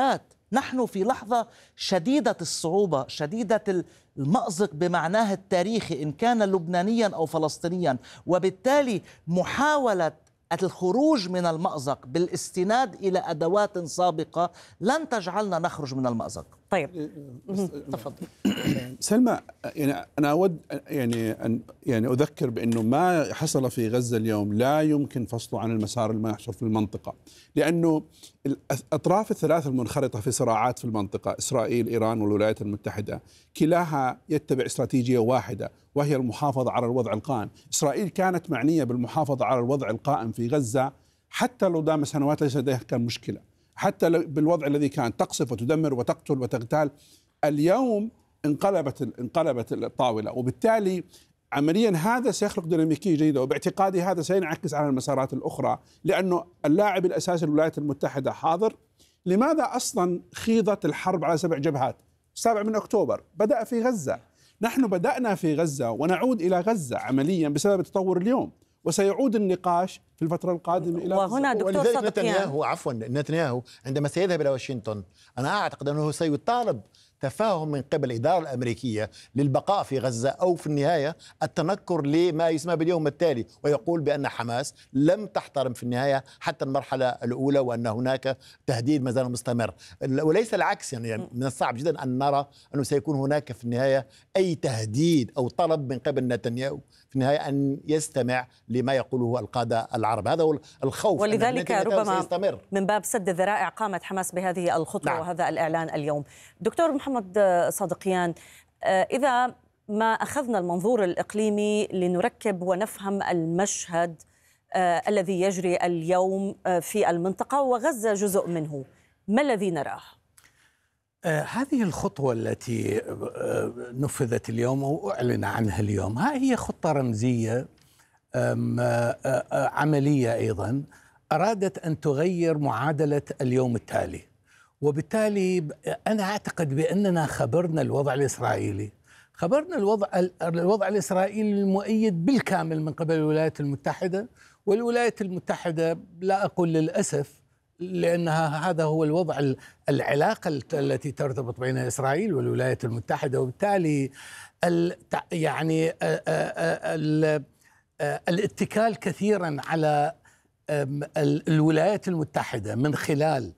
نحن في لحظة شديدة الصعوبة، شديدة المأزق بمعناه التاريخي إن كان لبنانيا أو فلسطينيا، وبالتالي محاولة الخروج من المأزق بالاستناد إلى أدوات سابقة لن تجعلنا نخرج من المأزق.
طيب
تفضل
سلمى. يعني أنا أود يعني أذكر بأنه ما حصل في غزة اليوم لا يمكن فصله عن المسار اللي يحصل في المنطقة، لأنه الأطراف الثلاث المنخرطة في صراعات في المنطقة، إسرائيل، إيران والولايات المتحدة، كلاها يتبع استراتيجية واحدة وهي المحافظة على الوضع القائم. إسرائيل كانت معنية بالمحافظة على الوضع القائم في غزة حتى لو دام سنوات ليس لديها كان مشكلة، حتى بالوضع الذي كان تقصف وتدمر وتقتل وتغتال. اليوم انقلبت الطاولة، وبالتالي عمليا هذا سيخلق ديناميكية جيدة، وباعتقادي هذا سينعكس على المسارات الأخرى، لأنه اللاعب الأساسي الولايات المتحدة حاضر. لماذا أصلا خيضت الحرب على 7 جبهات؟ 7 من أكتوبر بدأ في غزة، نحن بدأنا في غزة ونعود إلى غزة عمليا بسبب التطور اليوم، وسيعود النقاش في الفترة القادمة إلى
وهنا دكتور صدقيان
نتنياهو عندما سيذهب إلى واشنطن أنا أعتقد أنه سيطالب تفاهم من قبل الإدارة الأمريكية للبقاء في غزة، أو في النهاية التنكر لما يسمى باليوم التالي، ويقول بأن حماس لم تحترم في النهاية حتى المرحلة الأولى، وأن هناك تهديد ما زال مستمر، وليس العكس. يعني من الصعب جدا أن نرى أنه سيكون هناك في النهاية أي تهديد أو طلب من قبل نتنياهو في النهاية أن يستمع لما يقوله القادة العرب. هذا هو الخوف،
ولذلك ربما
سيستمر.
من باب سد الذرائع قامت حماس بهذه الخطوة. نعم. وهذا الإعلان اليوم. دكتور محمد صادقيان، إذا ما أخذنا المنظور الإقليمي لنركب ونفهم المشهد الذي يجري اليوم في المنطقة وغزة جزء منه، ما الذي نراه؟
هذه الخطوة التي نفذت اليوم وأعلن عنها اليوم، هي خطة رمزية عملية أيضا أرادت أن تغير معادلة اليوم التالي، وبالتالي أنا أعتقد بأننا خبرنا الوضع الإسرائيلي، خبرنا الوضع الإسرائيلي المؤيد بالكامل من قبل الولايات المتحدة. والولايات المتحدة لا أقول للأسف، لأنها هذا هو الوضع، العلاقة التي ترتبط بين إسرائيل والولايات المتحدة، وبالتالي يعني الاتكال كثيرا على الولايات المتحدة من خلال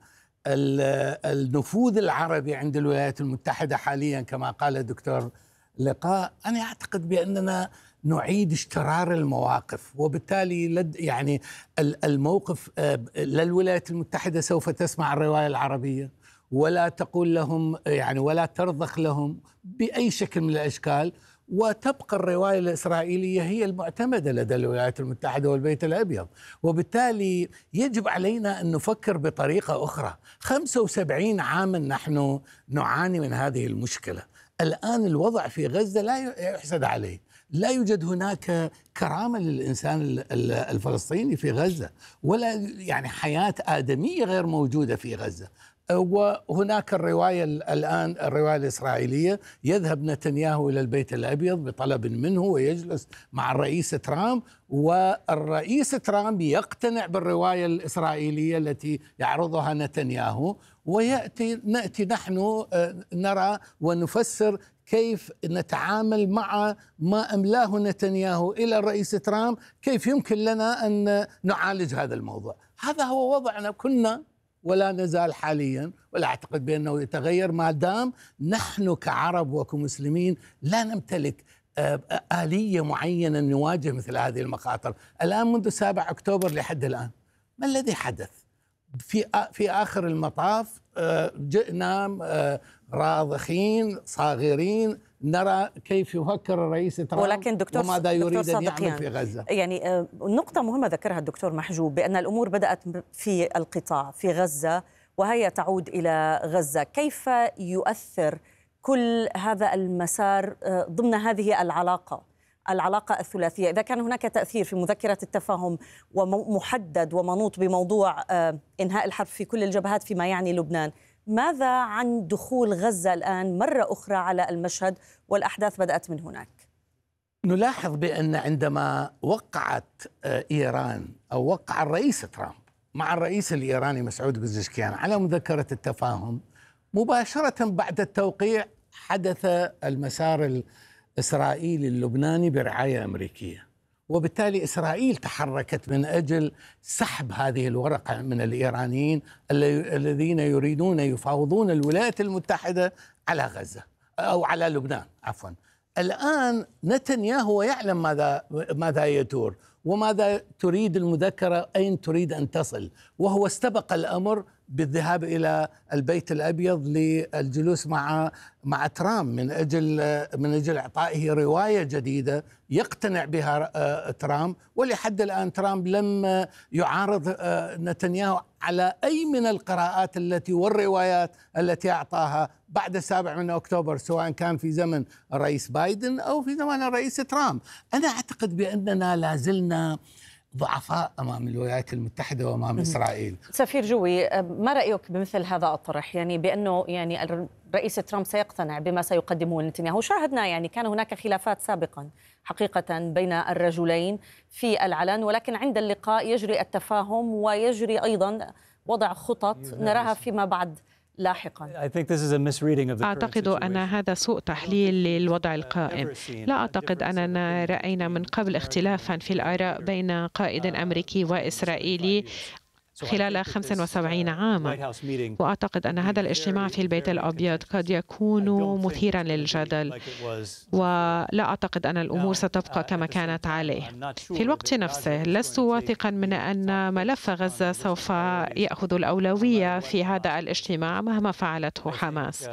النفوذ العربي عند الولايات المتحدة حاليا كما قال الدكتور لقاء. أنا أعتقد بأننا نعيد اشترار المواقف، وبالتالي يعني الموقف للولايات المتحدة سوف تسمع الرواية العربية ولا تقول لهم يعني ولا ترضخ لهم بأي شكل من الأشكال، وتبقى الرواية الإسرائيلية هي المعتمدة لدى الولايات المتحدة والبيت الأبيض. وبالتالي يجب علينا أن نفكر بطريقة أخرى. 75 عاما نحن نعاني من هذه المشكلة. الآن الوضع في غزة لا يحسد عليه، لا يوجد هناك كرامة للإنسان الفلسطيني في غزة، ولا يعني حياة آدمية غير موجودة في غزة. وهناك الرواية الآن، الرواية الإسرائيلية، يذهب نتنياهو إلى البيت الأبيض بطلب منه ويجلس مع الرئيس ترامب، والرئيس ترامب يقتنع بالرواية الإسرائيلية التي يعرضها نتنياهو، نأتي نحن نرى ونفسر كيف نتعامل مع ما أملاه نتنياهو إلى الرئيس ترامب، كيف يمكن لنا أن نعالج هذا الموضوع. هذا هو وضعنا كنا ولا نزال حاليا، ولا أعتقد بأنه يتغير ما دام نحن كعرب وكمسلمين لا نمتلك آلية معينة نواجه مثل هذه المخاطر. الآن منذ 7 أكتوبر لحد الآن ما الذي حدث؟ في آخر المطاف جئنا راضخين صاغرين نرى كيف يفكر الرئيس ترامب،
ولكن دكتور
وماذا يريد أن يعمل في غزة.
يعني نقطة مهمة ذكرها الدكتور محجوب، بأن الأمور بدأت في القطاع في غزة وهي تعود إلى غزة. كيف يؤثر كل هذا المسار ضمن هذه العلاقة الثلاثية؟ إذا كان هناك تأثير في مذكرة التفاهم ومحدد ومنوط بموضوع إنهاء الحرب في كل الجبهات فيما يعني لبنان، ماذا عن دخول غزة الآن مرة أخرى على المشهد والأحداث بدأت من هناك؟
نلاحظ بأن عندما وقعت إيران أو وقع الرئيس ترامب مع الرئيس الإيراني مسعود بزشكيان على مذكرة التفاهم، مباشرة بعد التوقيع حدث المسار الإسرائيلي اللبناني برعاية أمريكية، وبالتالي إسرائيل تحركت من أجل سحب هذه الورقة من الإيرانيين الذين يريدون يفاوضون الولايات المتحدة على غزة أو على لبنان عفوا. الآن نتنياهو يعلم ماذا يدور وماذا تريد المذكرة، أين تريد أن تصل، وهو استبق الأمر بالذهاب إلى البيت الأبيض للجلوس مع ترامب من أجل إعطائه رواية جديدة يقتنع بها ترامب. ولحد الآن ترامب لم يعارض نتنياهو على أي من القراءات التي والروايات التي أعطاها بعد 7 أكتوبر، سواء كان في زمن الرئيس بايدن أو في زمن الرئيس ترامب. أنا أعتقد بأننا لازلنا ضعفاء أمام الولايات المتحدة وأمام إسرائيل.
سفير جوي، ما رأيك بمثل هذا الطرح، يعني بأنه يعني الرئيس ترامب سيقتنع بما سيقدمه نتنياهو؟ شاهدنا يعني كان هناك خلافات سابقا حقيقة بين الرجلين في العلن، ولكن عند اللقاء يجري التفاهم ويجري أيضا وضع خطط نراها فيما بعد لاحقا.
أعتقد أن هذا سوء تحليل للوضع القائم. لا أعتقد أننا رأينا من قبل اختلافا في الآراء بين قائد أمريكي وإسرائيلي خلال 75 عاما، وأعتقد أن هذا الاجتماع في البيت الأبيض قد يكون مثيرا للجدل، ولا أعتقد أن الأمور ستبقى كما كانت عليه. في الوقت نفسه لست واثقا من أن ملف غزة سوف يأخذ الأولوية في هذا الاجتماع مهما فعلته حماس.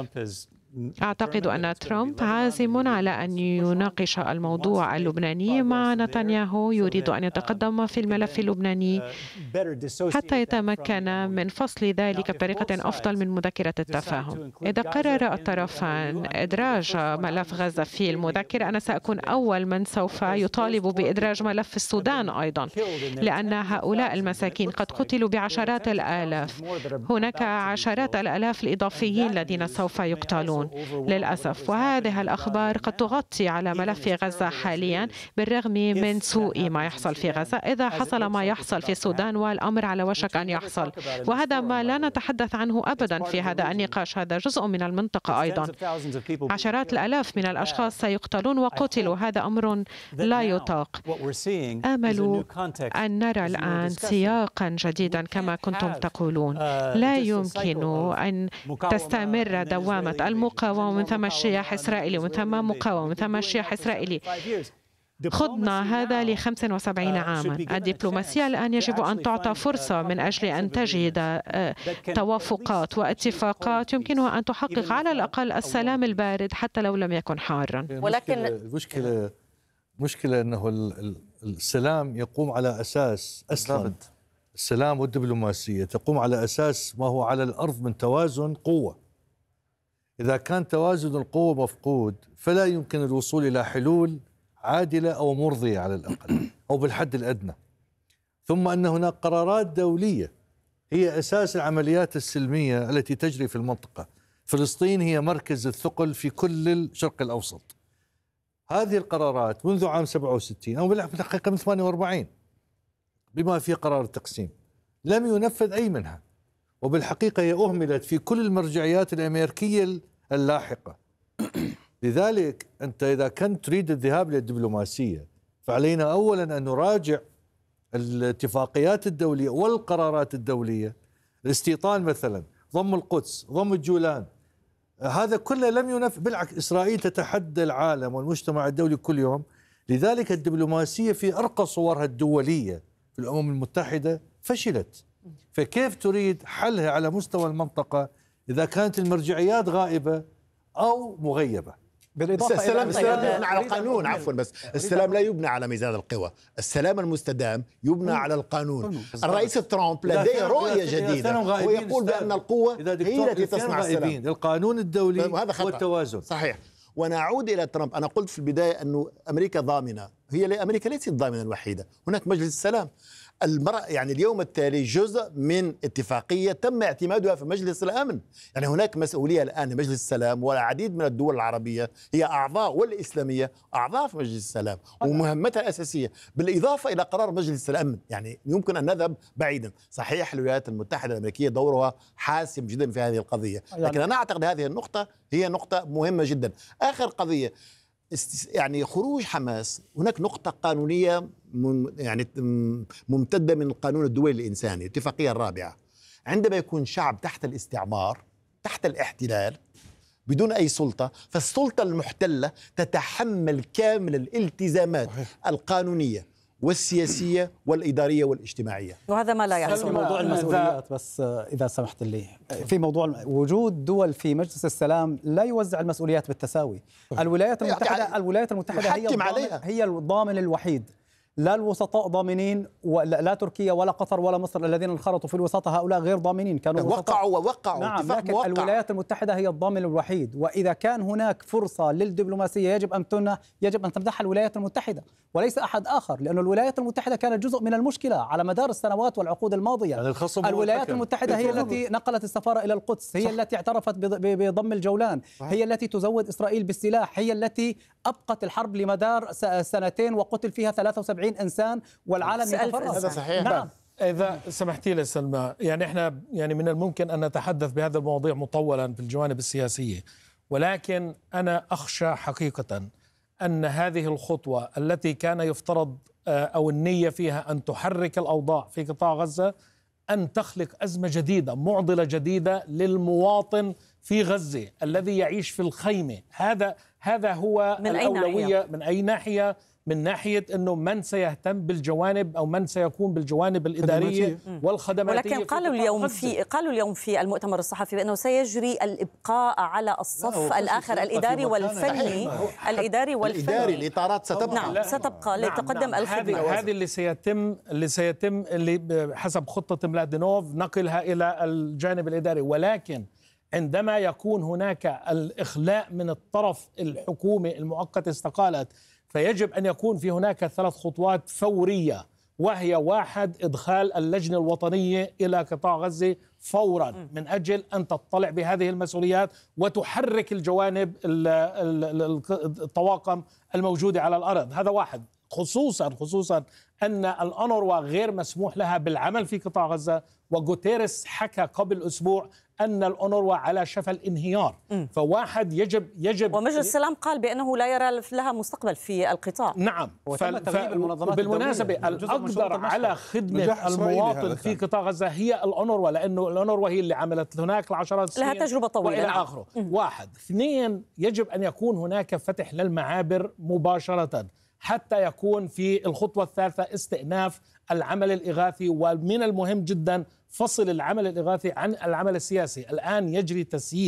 أعتقد أن ترامب عازم على أن يناقش الموضوع اللبناني مع نتنياهو، يريد أن يتقدم في الملف اللبناني حتى يتمكن من فصل ذلك بطريقة أفضل من مذكرة التفاهم. إذا قرر الطرفان إدراج ملف غزة في المذكرة، أنا سأكون أول من سوف يطالب بإدراج ملف السودان أيضا، لأن هؤلاء المساكين قد قتلوا بعشرات الآلاف. هناك عشرات الآلاف الإضافيين الذين سوف يقتلون للأسف، وهذه الأخبار قد تغطي على ملف غزة حاليا بالرغم من سوء ما يحصل في غزة. إذا حصل ما يحصل في السودان والأمر على وشك أن يحصل، وهذا ما لا نتحدث عنه أبدا في هذا النقاش، هذا جزء من المنطقة أيضا. عشرات الآلاف من الأشخاص سيقتلون وقتلوا، هذا أمر لا يطاق. آمل أن نرى الآن سياقا جديدا كما كنتم تقولون. لا يمكن أن تستمر دوامة المقاومة من ثم اجتياح إسرائيلي ومن ثم مقاومة ومن ثم اجتياح إسرائيلي. خضنا هذا ل75 عاما. الدبلوماسية الآن يجب أن تعطى فرصة من أجل أن تجد توافقات واتفاقات يمكنها أن تحقق على الأقل السلام البارد حتى لو لم يكن حارا.
ولكن المشكلة أنه السلام يقوم على أساس أصلا السلام والدبلوماسية تقوم على أساس ما هو على الأرض من توازن قوة. إذا كان توازن القوة مفقود فلا يمكن الوصول إلى حلول عادلة أو مرضية على الأقل أو بالحد الأدنى. ثم أن هناك قرارات دولية هي أساس العمليات السلمية التي تجري في المنطقة. فلسطين هي مركز الثقل في كل الشرق الأوسط. هذه القرارات منذ عام 67 أو بالحقيقة من 48 بما في قرار التقسيم لم ينفذ أي منها، وبالحقيقة هي أهملت في كل المرجعيات الأمريكية اللاحقة. لذلك أنت إذا كنت تريد الذهاب للدبلوماسية فعلينا أولا أن نراجع الاتفاقيات الدولية والقرارات الدولية. الاستيطان مثلا، ضم القدس، ضم الجولان، هذا كله لم ينفذ. بالعكس إسرائيل تتحدى العالم والمجتمع الدولي كل يوم. لذلك الدبلوماسية في أرقى صورها الدولية في الأمم المتحدة فشلت. فكيف تريد حلها على مستوى المنطقة إذا كانت المرجعيات غائبة أو مغيبة؟
السلام يبنى على القانون، عفوا، بس السلام لا يبنى على ميزان القوى. السلام المستدام يبنى على القانون. الرئيس ترامب لديه رؤية جديدة ويقول بأن القوة هي التي تصنع السلام.
القانون الدولي والتوازن.
صحيح. ونعود إلى ترامب. أنا قلت في البداية أنه أمريكا ضامنة. أمريكا ليست الضامنة الوحيدة، هناك مجلس السلام. يعني اليوم التالي جزء من اتفاقية تم اعتمادها في مجلس الأمن. يعني هناك مسؤولية الآن لمجلس السلام، والعديد من الدول العربية هي أعضاء والإسلامية أعضاء في مجلس السلام ومهمتها أساسية، بالإضافة إلى قرار مجلس الأمن. يعني يمكن أن نذهب بعيدا. صحيح الولايات المتحدة الأمريكية دورها حاسم جدا في هذه القضية، لكن أنا أعتقد هذه النقطة هي نقطة مهمة جدا. آخر قضية يعني خروج حماس، هناك نقطة قانونية يعني ممتدة من القانون الدولي الإنساني، الاتفاقية الرابعة. عندما يكون شعب تحت الاستعمار، تحت الاحتلال، بدون أي سلطة، فالسلطة المحتلة تتحمل كامل الالتزامات القانونية والسياسية والإدارية والاجتماعية.
وهذا ما لا يحصل.
في موضوع المسؤوليات بس إذا سمحت لي، في موضوع وجود دول في مجلس السلام لا يوزع المسؤوليات بالتساوي. الولايات المتحدة هي الضامن الوحيد، لا الوسطاء ضامنين، لا تركيا ولا قطر ولا مصر الذين انخرطوا في الوساطة، هؤلاء غير ضامنين، كانوا
وقعوا
نعم، لكن الولايات المتحدة هي الضامن الوحيد. وإذا كان هناك فرصة للدبلوماسية يجب أن تمنحها الولايات المتحدة وليس أحد آخر، لأن الولايات المتحدة كانت جزء من المشكلة على مدار السنوات والعقود الماضية.
يعني
الولايات المتحدة هي التي نقلت السفارة إلى القدس، هي التي اعترفت بضم الجولان، هي التي تزود إسرائيل بالسلاح، هي التي أبقت الحرب لمدار 2 وقتل فيها 73 إنسان والعالم يتفرج.
هذا صحيح.
نعم.
إذا سمحتي لي سلمى، يعني إحنا يعني من الممكن أن نتحدث بهذا المواضيع مطولا في الجوانب السياسية، ولكن أنا أخشى حقيقة أن هذه الخطوة التي كان يفترض أو النية فيها أن تحرك الأوضاع في قطاع غزة أن تخلق أزمة جديدة، معضلة جديدة للمواطن في غزة الذي يعيش في الخيمة. هذا هو الأولوية. من أي ناحية؟ من ناحية أنه من سيهتم بالجوانب أو من سيكون بالجوانب الإدارية والخدماتية.
ولكن قالوا اليوم في المؤتمر الصحفي بأنه سيجري الإبقاء على الصف الآخر الإداري والفني.
الإداري الإطارات ستبقى.
نعم ستبقى لتقدم الخدمة.
هذه اللي سيتم اللي حسب خطة ملادينوف نقلها إلى الجانب الإداري. ولكن عندما يكون هناك الإخلاء من الطرف الحكومي المؤقت استقالت، فيجب أن يكون في هناك 3 خطوات فورية، وهي 1 إدخال اللجنة الوطنية إلى قطاع غزة فورا من أجل أن تطلع بهذه المسؤوليات وتحرك الجوانب الطواقم الموجودة على الأرض. هذا 1. خصوصا أن الأونروا غير مسموح لها بالعمل في قطاع غزة، وغوتيريس حكى قبل أسبوع أن الأونروا على شفا الانهيار. فواحد يجب
ومجلس السلام قال بأنه لا يرى لها مستقبل في القطاع.
نعم. بالمناسبة الأقدر على خدمة المواطن في قطاع غزة هي الأونروا، لأنه الأونروا هي اللي عملت هناك العشرات السنين،
لها تجربة طويلة
وإلى آخره. 1. 2. يجب أن يكون هناك فتح للمعابر مباشرة حتى يكون في الخطوة الثالثة استئناف العمل الإغاثي. ومن المهم جدا فصل العمل الإغاثي عن العمل السياسي. الآن يجري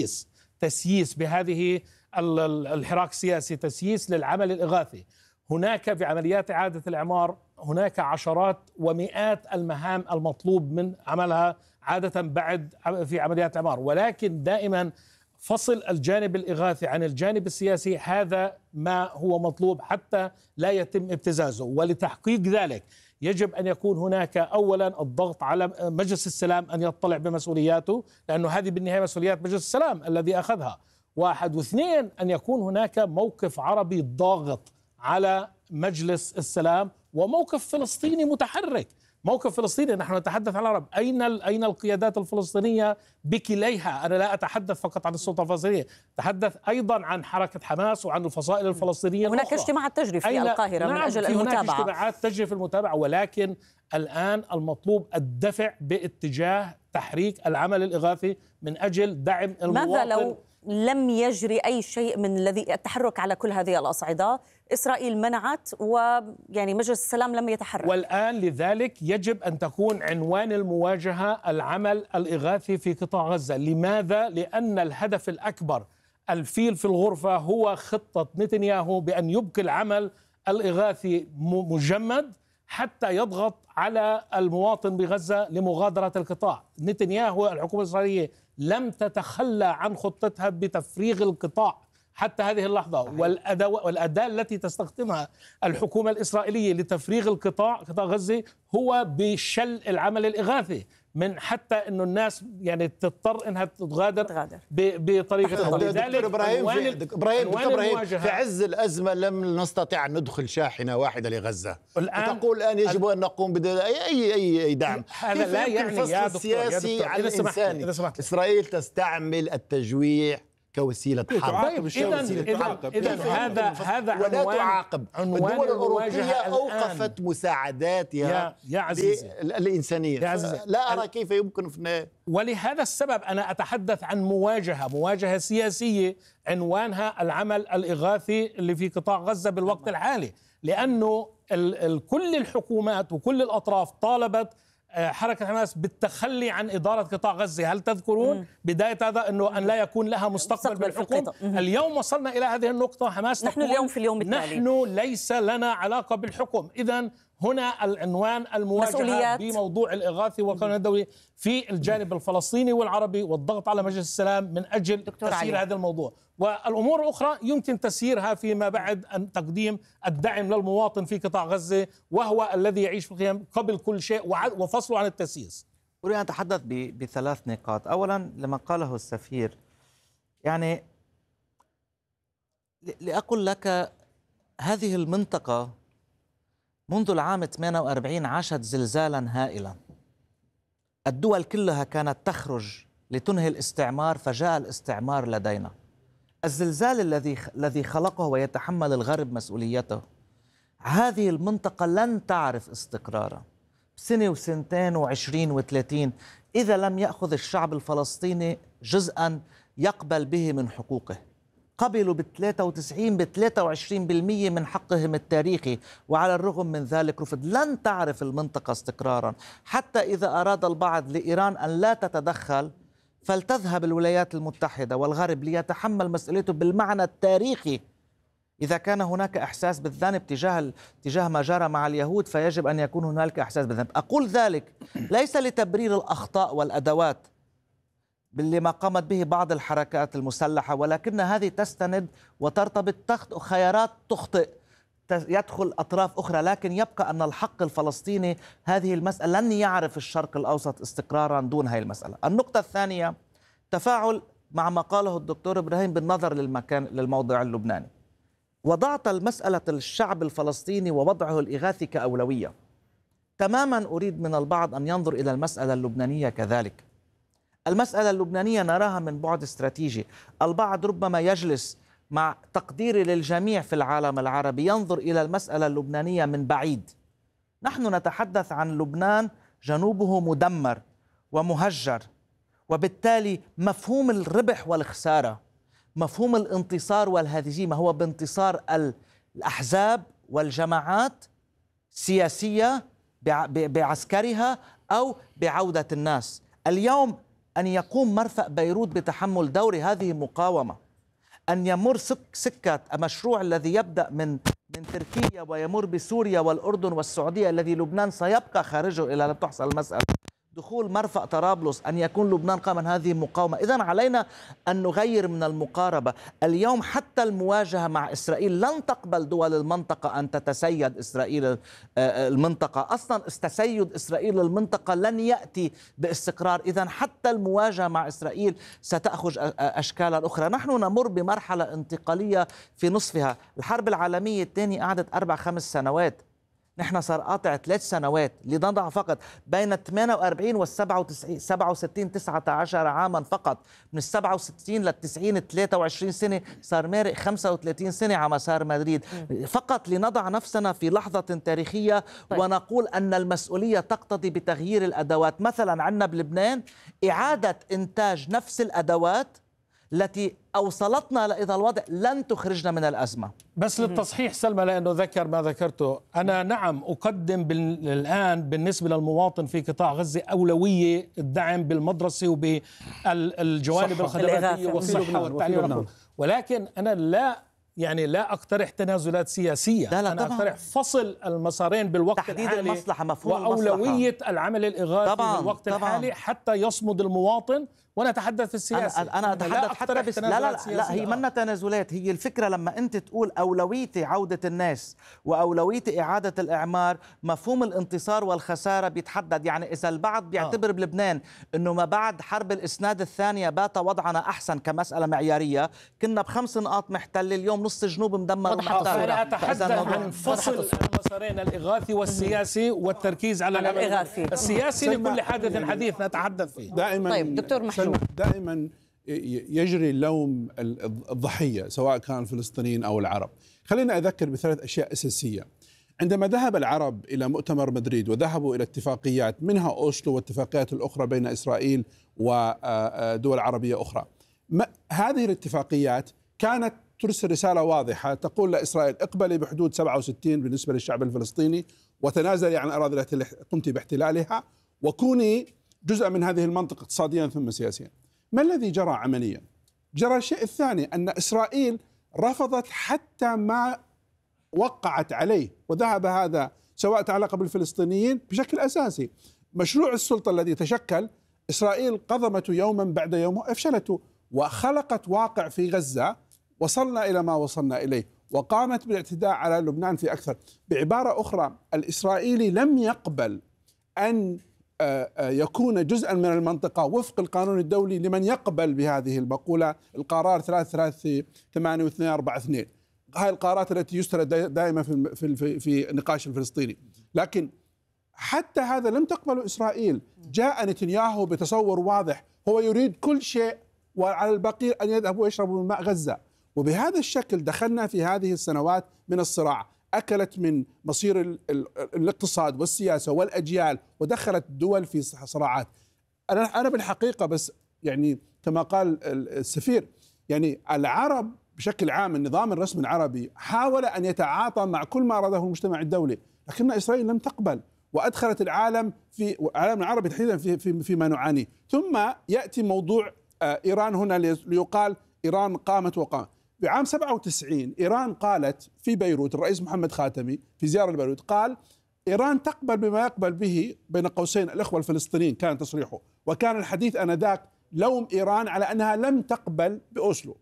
تسييس بهذه الحراك السياسي، تسييس للعمل الإغاثي. هناك في عمليات إعادة الإعمار هناك عشرات ومئات المهام المطلوب من عملها عادة بعد في عمليات الإعمار، ولكن دائما فصل الجانب الإغاثي عن الجانب السياسي هذا ما هو مطلوب حتى لا يتم ابتزازه. ولتحقيق ذلك يجب أن يكون هناك أولا الضغط على مجلس السلام أن يطلع بمسؤولياته، لأنه هذه بالنهاية مسؤوليات مجلس السلام الذي أخذها. 1. و2 أن يكون هناك موقف عربي ضاغط على مجلس السلام وموقف فلسطيني متحرك. موقف فلسطيني، نحن نتحدث عن العرب، أين القيادات الفلسطينية بكليها؟ أنا لا أتحدث فقط عن السلطة الفلسطينية، أتحدث أيضا عن حركة حماس وعن الفصائل الفلسطينية.
هناك اجتماعات تجري في القاهرة من أجل المتابعة.
هناك اجتماعات تجري في المتابعة، ولكن الآن المطلوب الدفع باتجاه تحريك العمل الإغاثي من أجل دعم المواطن.
ماذا لو لم يجري أي شيء من التحرك على كل هذه الأصعدة؟ إسرائيل منعت ويعني مجلس السلام لم يتحرك،
والآن لذلك يجب أن تكون عنوان المواجهة العمل الإغاثي في قطاع غزة. لماذا؟ لأن الهدف الأكبر الفيل في الغرفة هو خطة نتنياهو بأن يبقي العمل الإغاثي مجمد حتى يضغط على المواطن بغزة لمغادرة القطاع. نتنياهو الحكومة الإسرائيلية لم تتخلى عن خطتها بتفريغ القطاع حتى هذه اللحظة. والأداة التي تستخدمها الحكومة الإسرائيلية لتفريغ قطاع غزة هو بشل العمل الإغاثي، من حتى انه الناس يعني تضطر انها تغادر بطريقه.
دكتور ابراهيم في عز الازمه لم نستطيع ان ندخل شاحنه واحده لغزه، تقول الان يجب ان نقوم اي دعم.
هذا لا يعني يا دكتور
السياسي على الانساني. اسرائيل تستعمل التجويع كوسيله حرب.
اذا هذا
ولا تعاقب. الدول الاوروبيه اوقفت مساعداتها
يا عزيزي
الانسانيه. لا ارى كيف يمكن
ولهذا السبب انا اتحدث عن مواجهه سياسيه عنوانها العمل الاغاثي اللي في قطاع غزه بالوقت الحالي، لانه كل الحكومات وكل الاطراف طالبت حركة حماس بالتخلي عن إدارة قطاع غزة. هل تذكرون بداية هذا أنه أن لا يكون لها مستقبل بالحكم؟ اليوم وصلنا إلى هذه النقطة. حماس
نحن اليوم في اليوم التالي
نحن ليس لنا علاقة بالحكم. إذن هنا العنوان المواجهة بموضوع الإغاثة والقانون الدولي في الجانب الفلسطيني والعربي، والضغط على مجلس السلام من أجل تسيير هذا الموضوع. والأمور الأخرى يمكن تسييرها فيما بعد أن تقديم الدعم للمواطن في قطاع غزة، وهو الذي يعيش في الخيام قبل كل شيء، وفصله عن التسييس.
أريد أن أتحدث بثلاث نقاط. أولا لما قاله السفير، يعني لأقول لك هذه المنطقة منذ العام 48 عاشت زلزالا هائلا. الدول كلها كانت تخرج لتنهي الاستعمار، فجاء الاستعمار لدينا. الزلزال الذي خلقه ويتحمل الغرب مسؤوليته، هذه المنطقة لن تعرف استقرارا سنة وسنتين وعشرين وثلاثين إذا لم يأخذ الشعب الفلسطيني جزءا يقبل به من حقوقه. قبلوا ب23% من حقهم التاريخي، وعلى الرغم من ذلك رفض. لن تعرف المنطقة استقرارا، حتى إذا أراد البعض لإيران أن لا تتدخل فلتذهب الولايات المتحدة والغرب ليتحمل مسؤوليته بالمعنى التاريخي. إذا كان هناك إحساس بالذنب تجاه ما جرى مع اليهود، فيجب أن يكون هناك إحساس بالذنب. أقول ذلك ليس لتبرير الأخطاء والأدوات باللي ما قامت به بعض الحركات المسلحة، ولكن هذه تستند وترتبط خيارات تخطئ، يدخل أطراف أخرى، لكن يبقى أن الحق الفلسطيني هذه المسألة لن يعرف الشرق الأوسط استقرارا دون هذه المسألة. النقطة الثانية تفاعل مع ما قاله الدكتور إبراهيم بالنظر للموضوع اللبناني. وضعت المسألة الشعب الفلسطيني ووضعه الإغاثي كأولوية. تماما أريد من البعض أن ينظر إلى المسألة اللبنانية كذلك. المسألة اللبنانية نراها من بعد استراتيجي. البعض ربما يجلس مع تقديري للجميع في العالم العربي ينظر إلى المسألة اللبنانية من بعيد. نحن نتحدث عن لبنان جنوبه مدمر ومهجر، وبالتالي مفهوم الربح والخسارة، مفهوم الانتصار والهزيمة هو بانتصار الأحزاب والجماعات سياسية بعسكرها أو بعودة الناس. اليوم أن يقوم مرفأ بيروت بتحمل دور هذه مقاومة. أن يمر سكة المشروع الذي يبدأ من تركيا ويمر بسوريا والأردن والسعودية، الذي لبنان سيبقى خارجه إلى أن تحصل المسألة. دخول مرفأ طرابلس، أن يكون لبنان قام من هذه المقاومة. إذن علينا أن نغير من المقاربة. اليوم حتى المواجهة مع إسرائيل لن تقبل دول المنطقة أن تتسيد إسرائيل المنطقة. أصلا تسيد إسرائيل المنطقة لن يأتي باستقرار. إذن حتى المواجهة مع إسرائيل ستأخذ أشكالا أخرى. نحن نمر بمرحلة انتقالية في نصفها. الحرب العالمية الثانية قعدت 4-5 سنوات، نحن صار قاطع 3 سنوات، لنضع فقط بين 48 وال 67 19 عاما فقط. من 67 لل 90 23 سنة، صار مارق 35 سنة على مسار مدريد. فقط لنضع نفسنا في لحظة تاريخية ونقول أن المسؤولية تقتضي بتغيير الأدوات. مثلا عندنا بلبنان إعادة إنتاج نفس الأدوات التي أوصلتنا إلى الوضع لن تخرجنا من الأزمة.
بس للتصحيح سلمى، لأنه ذكر ما ذكرته، أنا نعم أقدم الآن بالنسبة للمواطن في قطاع غزة أولوية الدعم بالمدرسة وبالجوانب الخدماتية والصحة والتعليم، ولكن أنا لا أقترح تنازلات سياسية. أنا أقترح فصل المسارين بالوقت
تحديد
الحالي،
المصلحة، مفهوم
وأولوية
المصلحة.
العمل الإغاثي بالوقت الحالي حتى يصمد المواطن ونتحدث في السياسة.
أنا أتحدث حتى لا هي منا تنازلات. هي الفكرة لما أنت تقول أولويتي عودة الناس وأولويتي إعادة الإعمار، مفهوم الانتصار والخسارة بيتحدد. يعني إذا البعض بيعتبر بلبنان أنه ما بعد حرب الإسناد الثانية بات وضعنا أحسن كمسألة معيارية، كنا ب5 نقاط محتل، اليوم نص الجنوب مدمر ومحتل.
أنا أتحدث عن فصل المسارين الإغاثي والسياسي والتركيز على
الإغاثي
السياسي. لكل حادث حديث نتحدث فيه.
دائما
طيب دكتور محجوب،
دائما يجري اللوم الضحية سواء كان الفلسطينيين أو العرب. خلينا أذكر ب3 أشياء أساسية. عندما ذهب العرب إلى مؤتمر مدريد وذهبوا إلى اتفاقيات منها أوسلو والاتفاقيات الأخرى بين إسرائيل ودول عربية أخرى، هذه الاتفاقيات كانت ترسل رسالة واضحة تقول لإسرائيل اقبلي بحدود 67 بالنسبة للشعب الفلسطيني وتنازلي عن الأراضي التي قمت باحتلالها وكوني جزء من هذه المنطقة اقتصاديا ثم سياسيا. ما الذي جرى عمليا؟ جرى الشيء الثاني أن إسرائيل رفضت حتى ما وقعت عليه، وذهب هذا سواء تعلق بالفلسطينيين بشكل أساسي. مشروع السلطة الذي تشكل إسرائيل قضمته يوما بعد يوم وأفشلته، وخلقت واقع في غزة وصلنا إلى ما وصلنا إليه، وقامت بالاعتداء على لبنان في أكثر. بعبارة أخرى، الإسرائيلي لم يقبل أن يكون جزءا من المنطقة وفق القانون الدولي لمن يقبل بهذه المقولة. القرار 338 و242 هاي القرارات التي يسترد دائما في النقاش الفلسطيني، لكن حتى هذا لم تقبله إسرائيل. جاء نتنياهو بتصور واضح، هو يريد كل شيء وعلى البقية أن يذهبوا ويشربوا من ماء غزة. وبهذا الشكل دخلنا في هذه السنوات من الصراع، أكلت من مصير الاقتصاد والسياسة والأجيال ودخلت الدول في صراعات. أنا بالحقيقة بس يعني كما قال السفير، يعني العرب بشكل عام النظام الرسمي العربي حاول أن يتعاطى مع كل ما أراده المجتمع الدولي، لكن إسرائيل لم تقبل وأدخلت العالم العربي تحديدا فيما نعانيه. ثم يأتي موضوع إيران هنا ليقال إيران قامت وقامت. بعام 97 إيران قالت في بيروت، الرئيس محمد خاتمي في زيارة لبيروت قال إيران تقبل بما يقبل به بين قوسين الإخوة الفلسطينيين، كان تصريحه، وكان الحديث آنذاك لوم إيران على أنها لم تقبل بأوسلو.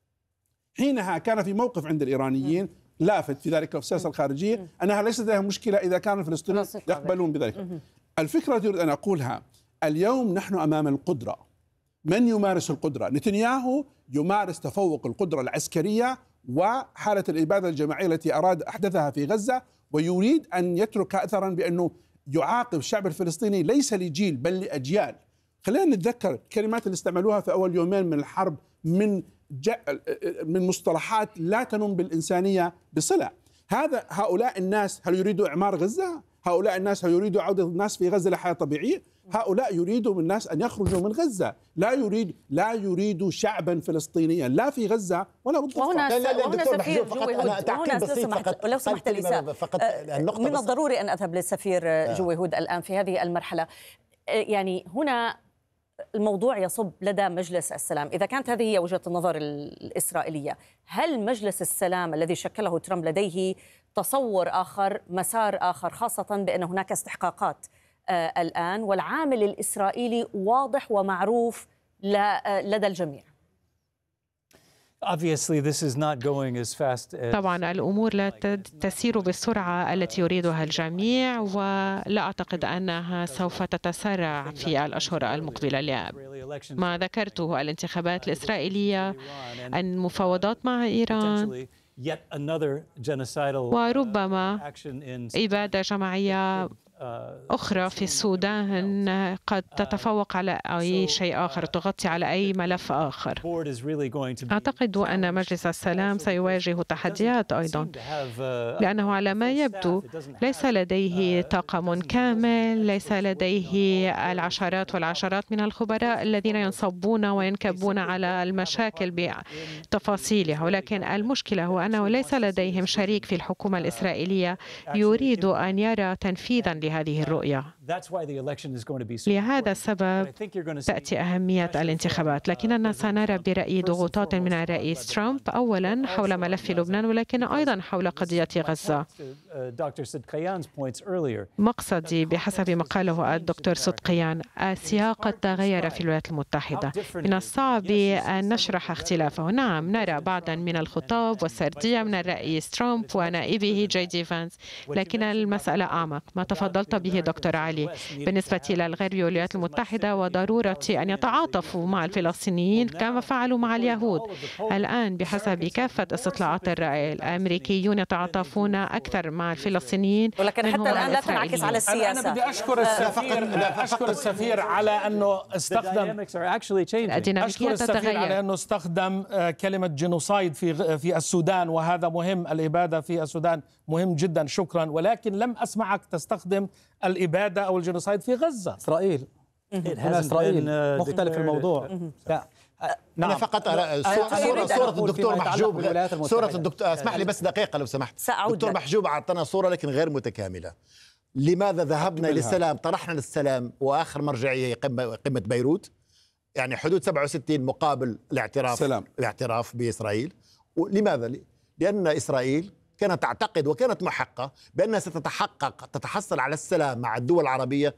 حينها كان في موقف عند الإيرانيين لافت في ذلك السياسة الخارجية أنها ليست لها مشكلة إذا كان الفلسطينيين يقبلون بذلك. الفكرة التي أريد أن أقولها، اليوم نحن أمام القدرة. من يمارس القدرة؟ نتنياهو يمارس تفوق القدرة العسكرية وحالة الإبادة الجماعية التي أحدثها في غزة، ويريد أن يترك أثرا بأنه يعاقب الشعب الفلسطيني ليس لجيل بل لأجيال. خلينا نتذكر الكلمات اللي استعملوها في أول يومين من الحرب من مصطلحات لا تنم بالإنسانية بصلة. هؤلاء الناس هل يريدوا إعمار غزة؟ هؤلاء الناس هل يريدوا عودة الناس في غزة لحياة طبيعية؟ هؤلاء يريدوا من الناس أن يخرجوا من غزة، لا يريد شعبا فلسطينيا لا في غزة ولا بالضفة.
وهنا سفير جوي هود، لو سمحت لي من الضروري أن أذهب للسفير جوي هود الآن في هذه المرحلة. يعني هنا الموضوع يصب لدى مجلس السلام. إذا كانت هذه هي وجهة النظر الإسرائيلية، هل مجلس السلام الذي شكله ترامب لديه تصور آخر، مسار آخر، خاصة بأن هناك استحقاقات الآن والعامل الإسرائيلي واضح ومعروف لدى الجميع؟
طبعا الأمور لا تسير بالسرعة التي يريدها الجميع، ولا أعتقد أنها سوف تتسارع في الأشهر المقبلة. ما ذكرته الانتخابات الإسرائيلية، المفاوضات مع إيران، وربما إبادة جماعية أخرى في السودان قد تتفوق على أي شيء آخر، تغطي على أي ملف آخر. أعتقد أن مجلس السلام سيواجه تحديات أيضا، لأنه على ما يبدو ليس لديه طاقم كامل، ليس لديه العشرات والعشرات من الخبراء الذين ينصبون وينكبون على المشاكل بتفاصيلها. ولكن المشكلة هو أنه ليس لديهم شريك في الحكومة الإسرائيلية يريد أن يرى تنفيذا لهذه الرؤية. لهذا السبب تأتي أهمية الانتخابات، لكننا سنرى برأيي ضغوطات من الرئيس ترامب أولا حول ملف لبنان، ولكن أيضا حول قضية غزة. مقصدي بحسب ما قاله الدكتور صدقيان، السياق قد تغير في الولايات المتحدة. من الصعب أن نشرح اختلافه. نعم، نرى بعضا من الخطاب والسردية من الرئيس ترامب ونائبه جي دي فانس، لكن المسألة أعمق. ما تفضلت به دكتور علي بالنسبة إلى الغرب والولايات المتحدة وضرورة أن يتعاطفوا مع الفلسطينيين كما فعلوا مع اليهود. الآن بحسب كافة استطلاعات الرأي الأمريكيون يتعاطفون أكثر مع الفلسطينيين،
ولكن حتى الآن لا تنعكس على السياسة.
أنا بدي أشكر السفير على أنه استخدم كلمة جينوسايد في السودان، وهذا مهم. الإبادة في السودان مهم جدا، شكرا. ولكن لم أسمعك تستخدم الإبادة أو الجينوسايد في غزة.
إسرائيل هنا إسرائيل مختلف الموضوع.
نعم. أنا فقط صورة الدكتور محجوب، صورة الدكتور، اسمح لي بس دقيقة لو سمحت. الدكتور محجوب أعطانا صورة لكن غير متكاملة. لماذا ذهبنا للسلام، طرحنا للسلام وآخر مرجعية هي قمة بيروت، يعني حدود 67 مقابل الاعتراف بإسرائيل. لماذا؟ لأن إسرائيل كانت تعتقد وكانت محقة بأنها تتحصل على السلام مع الدول العربية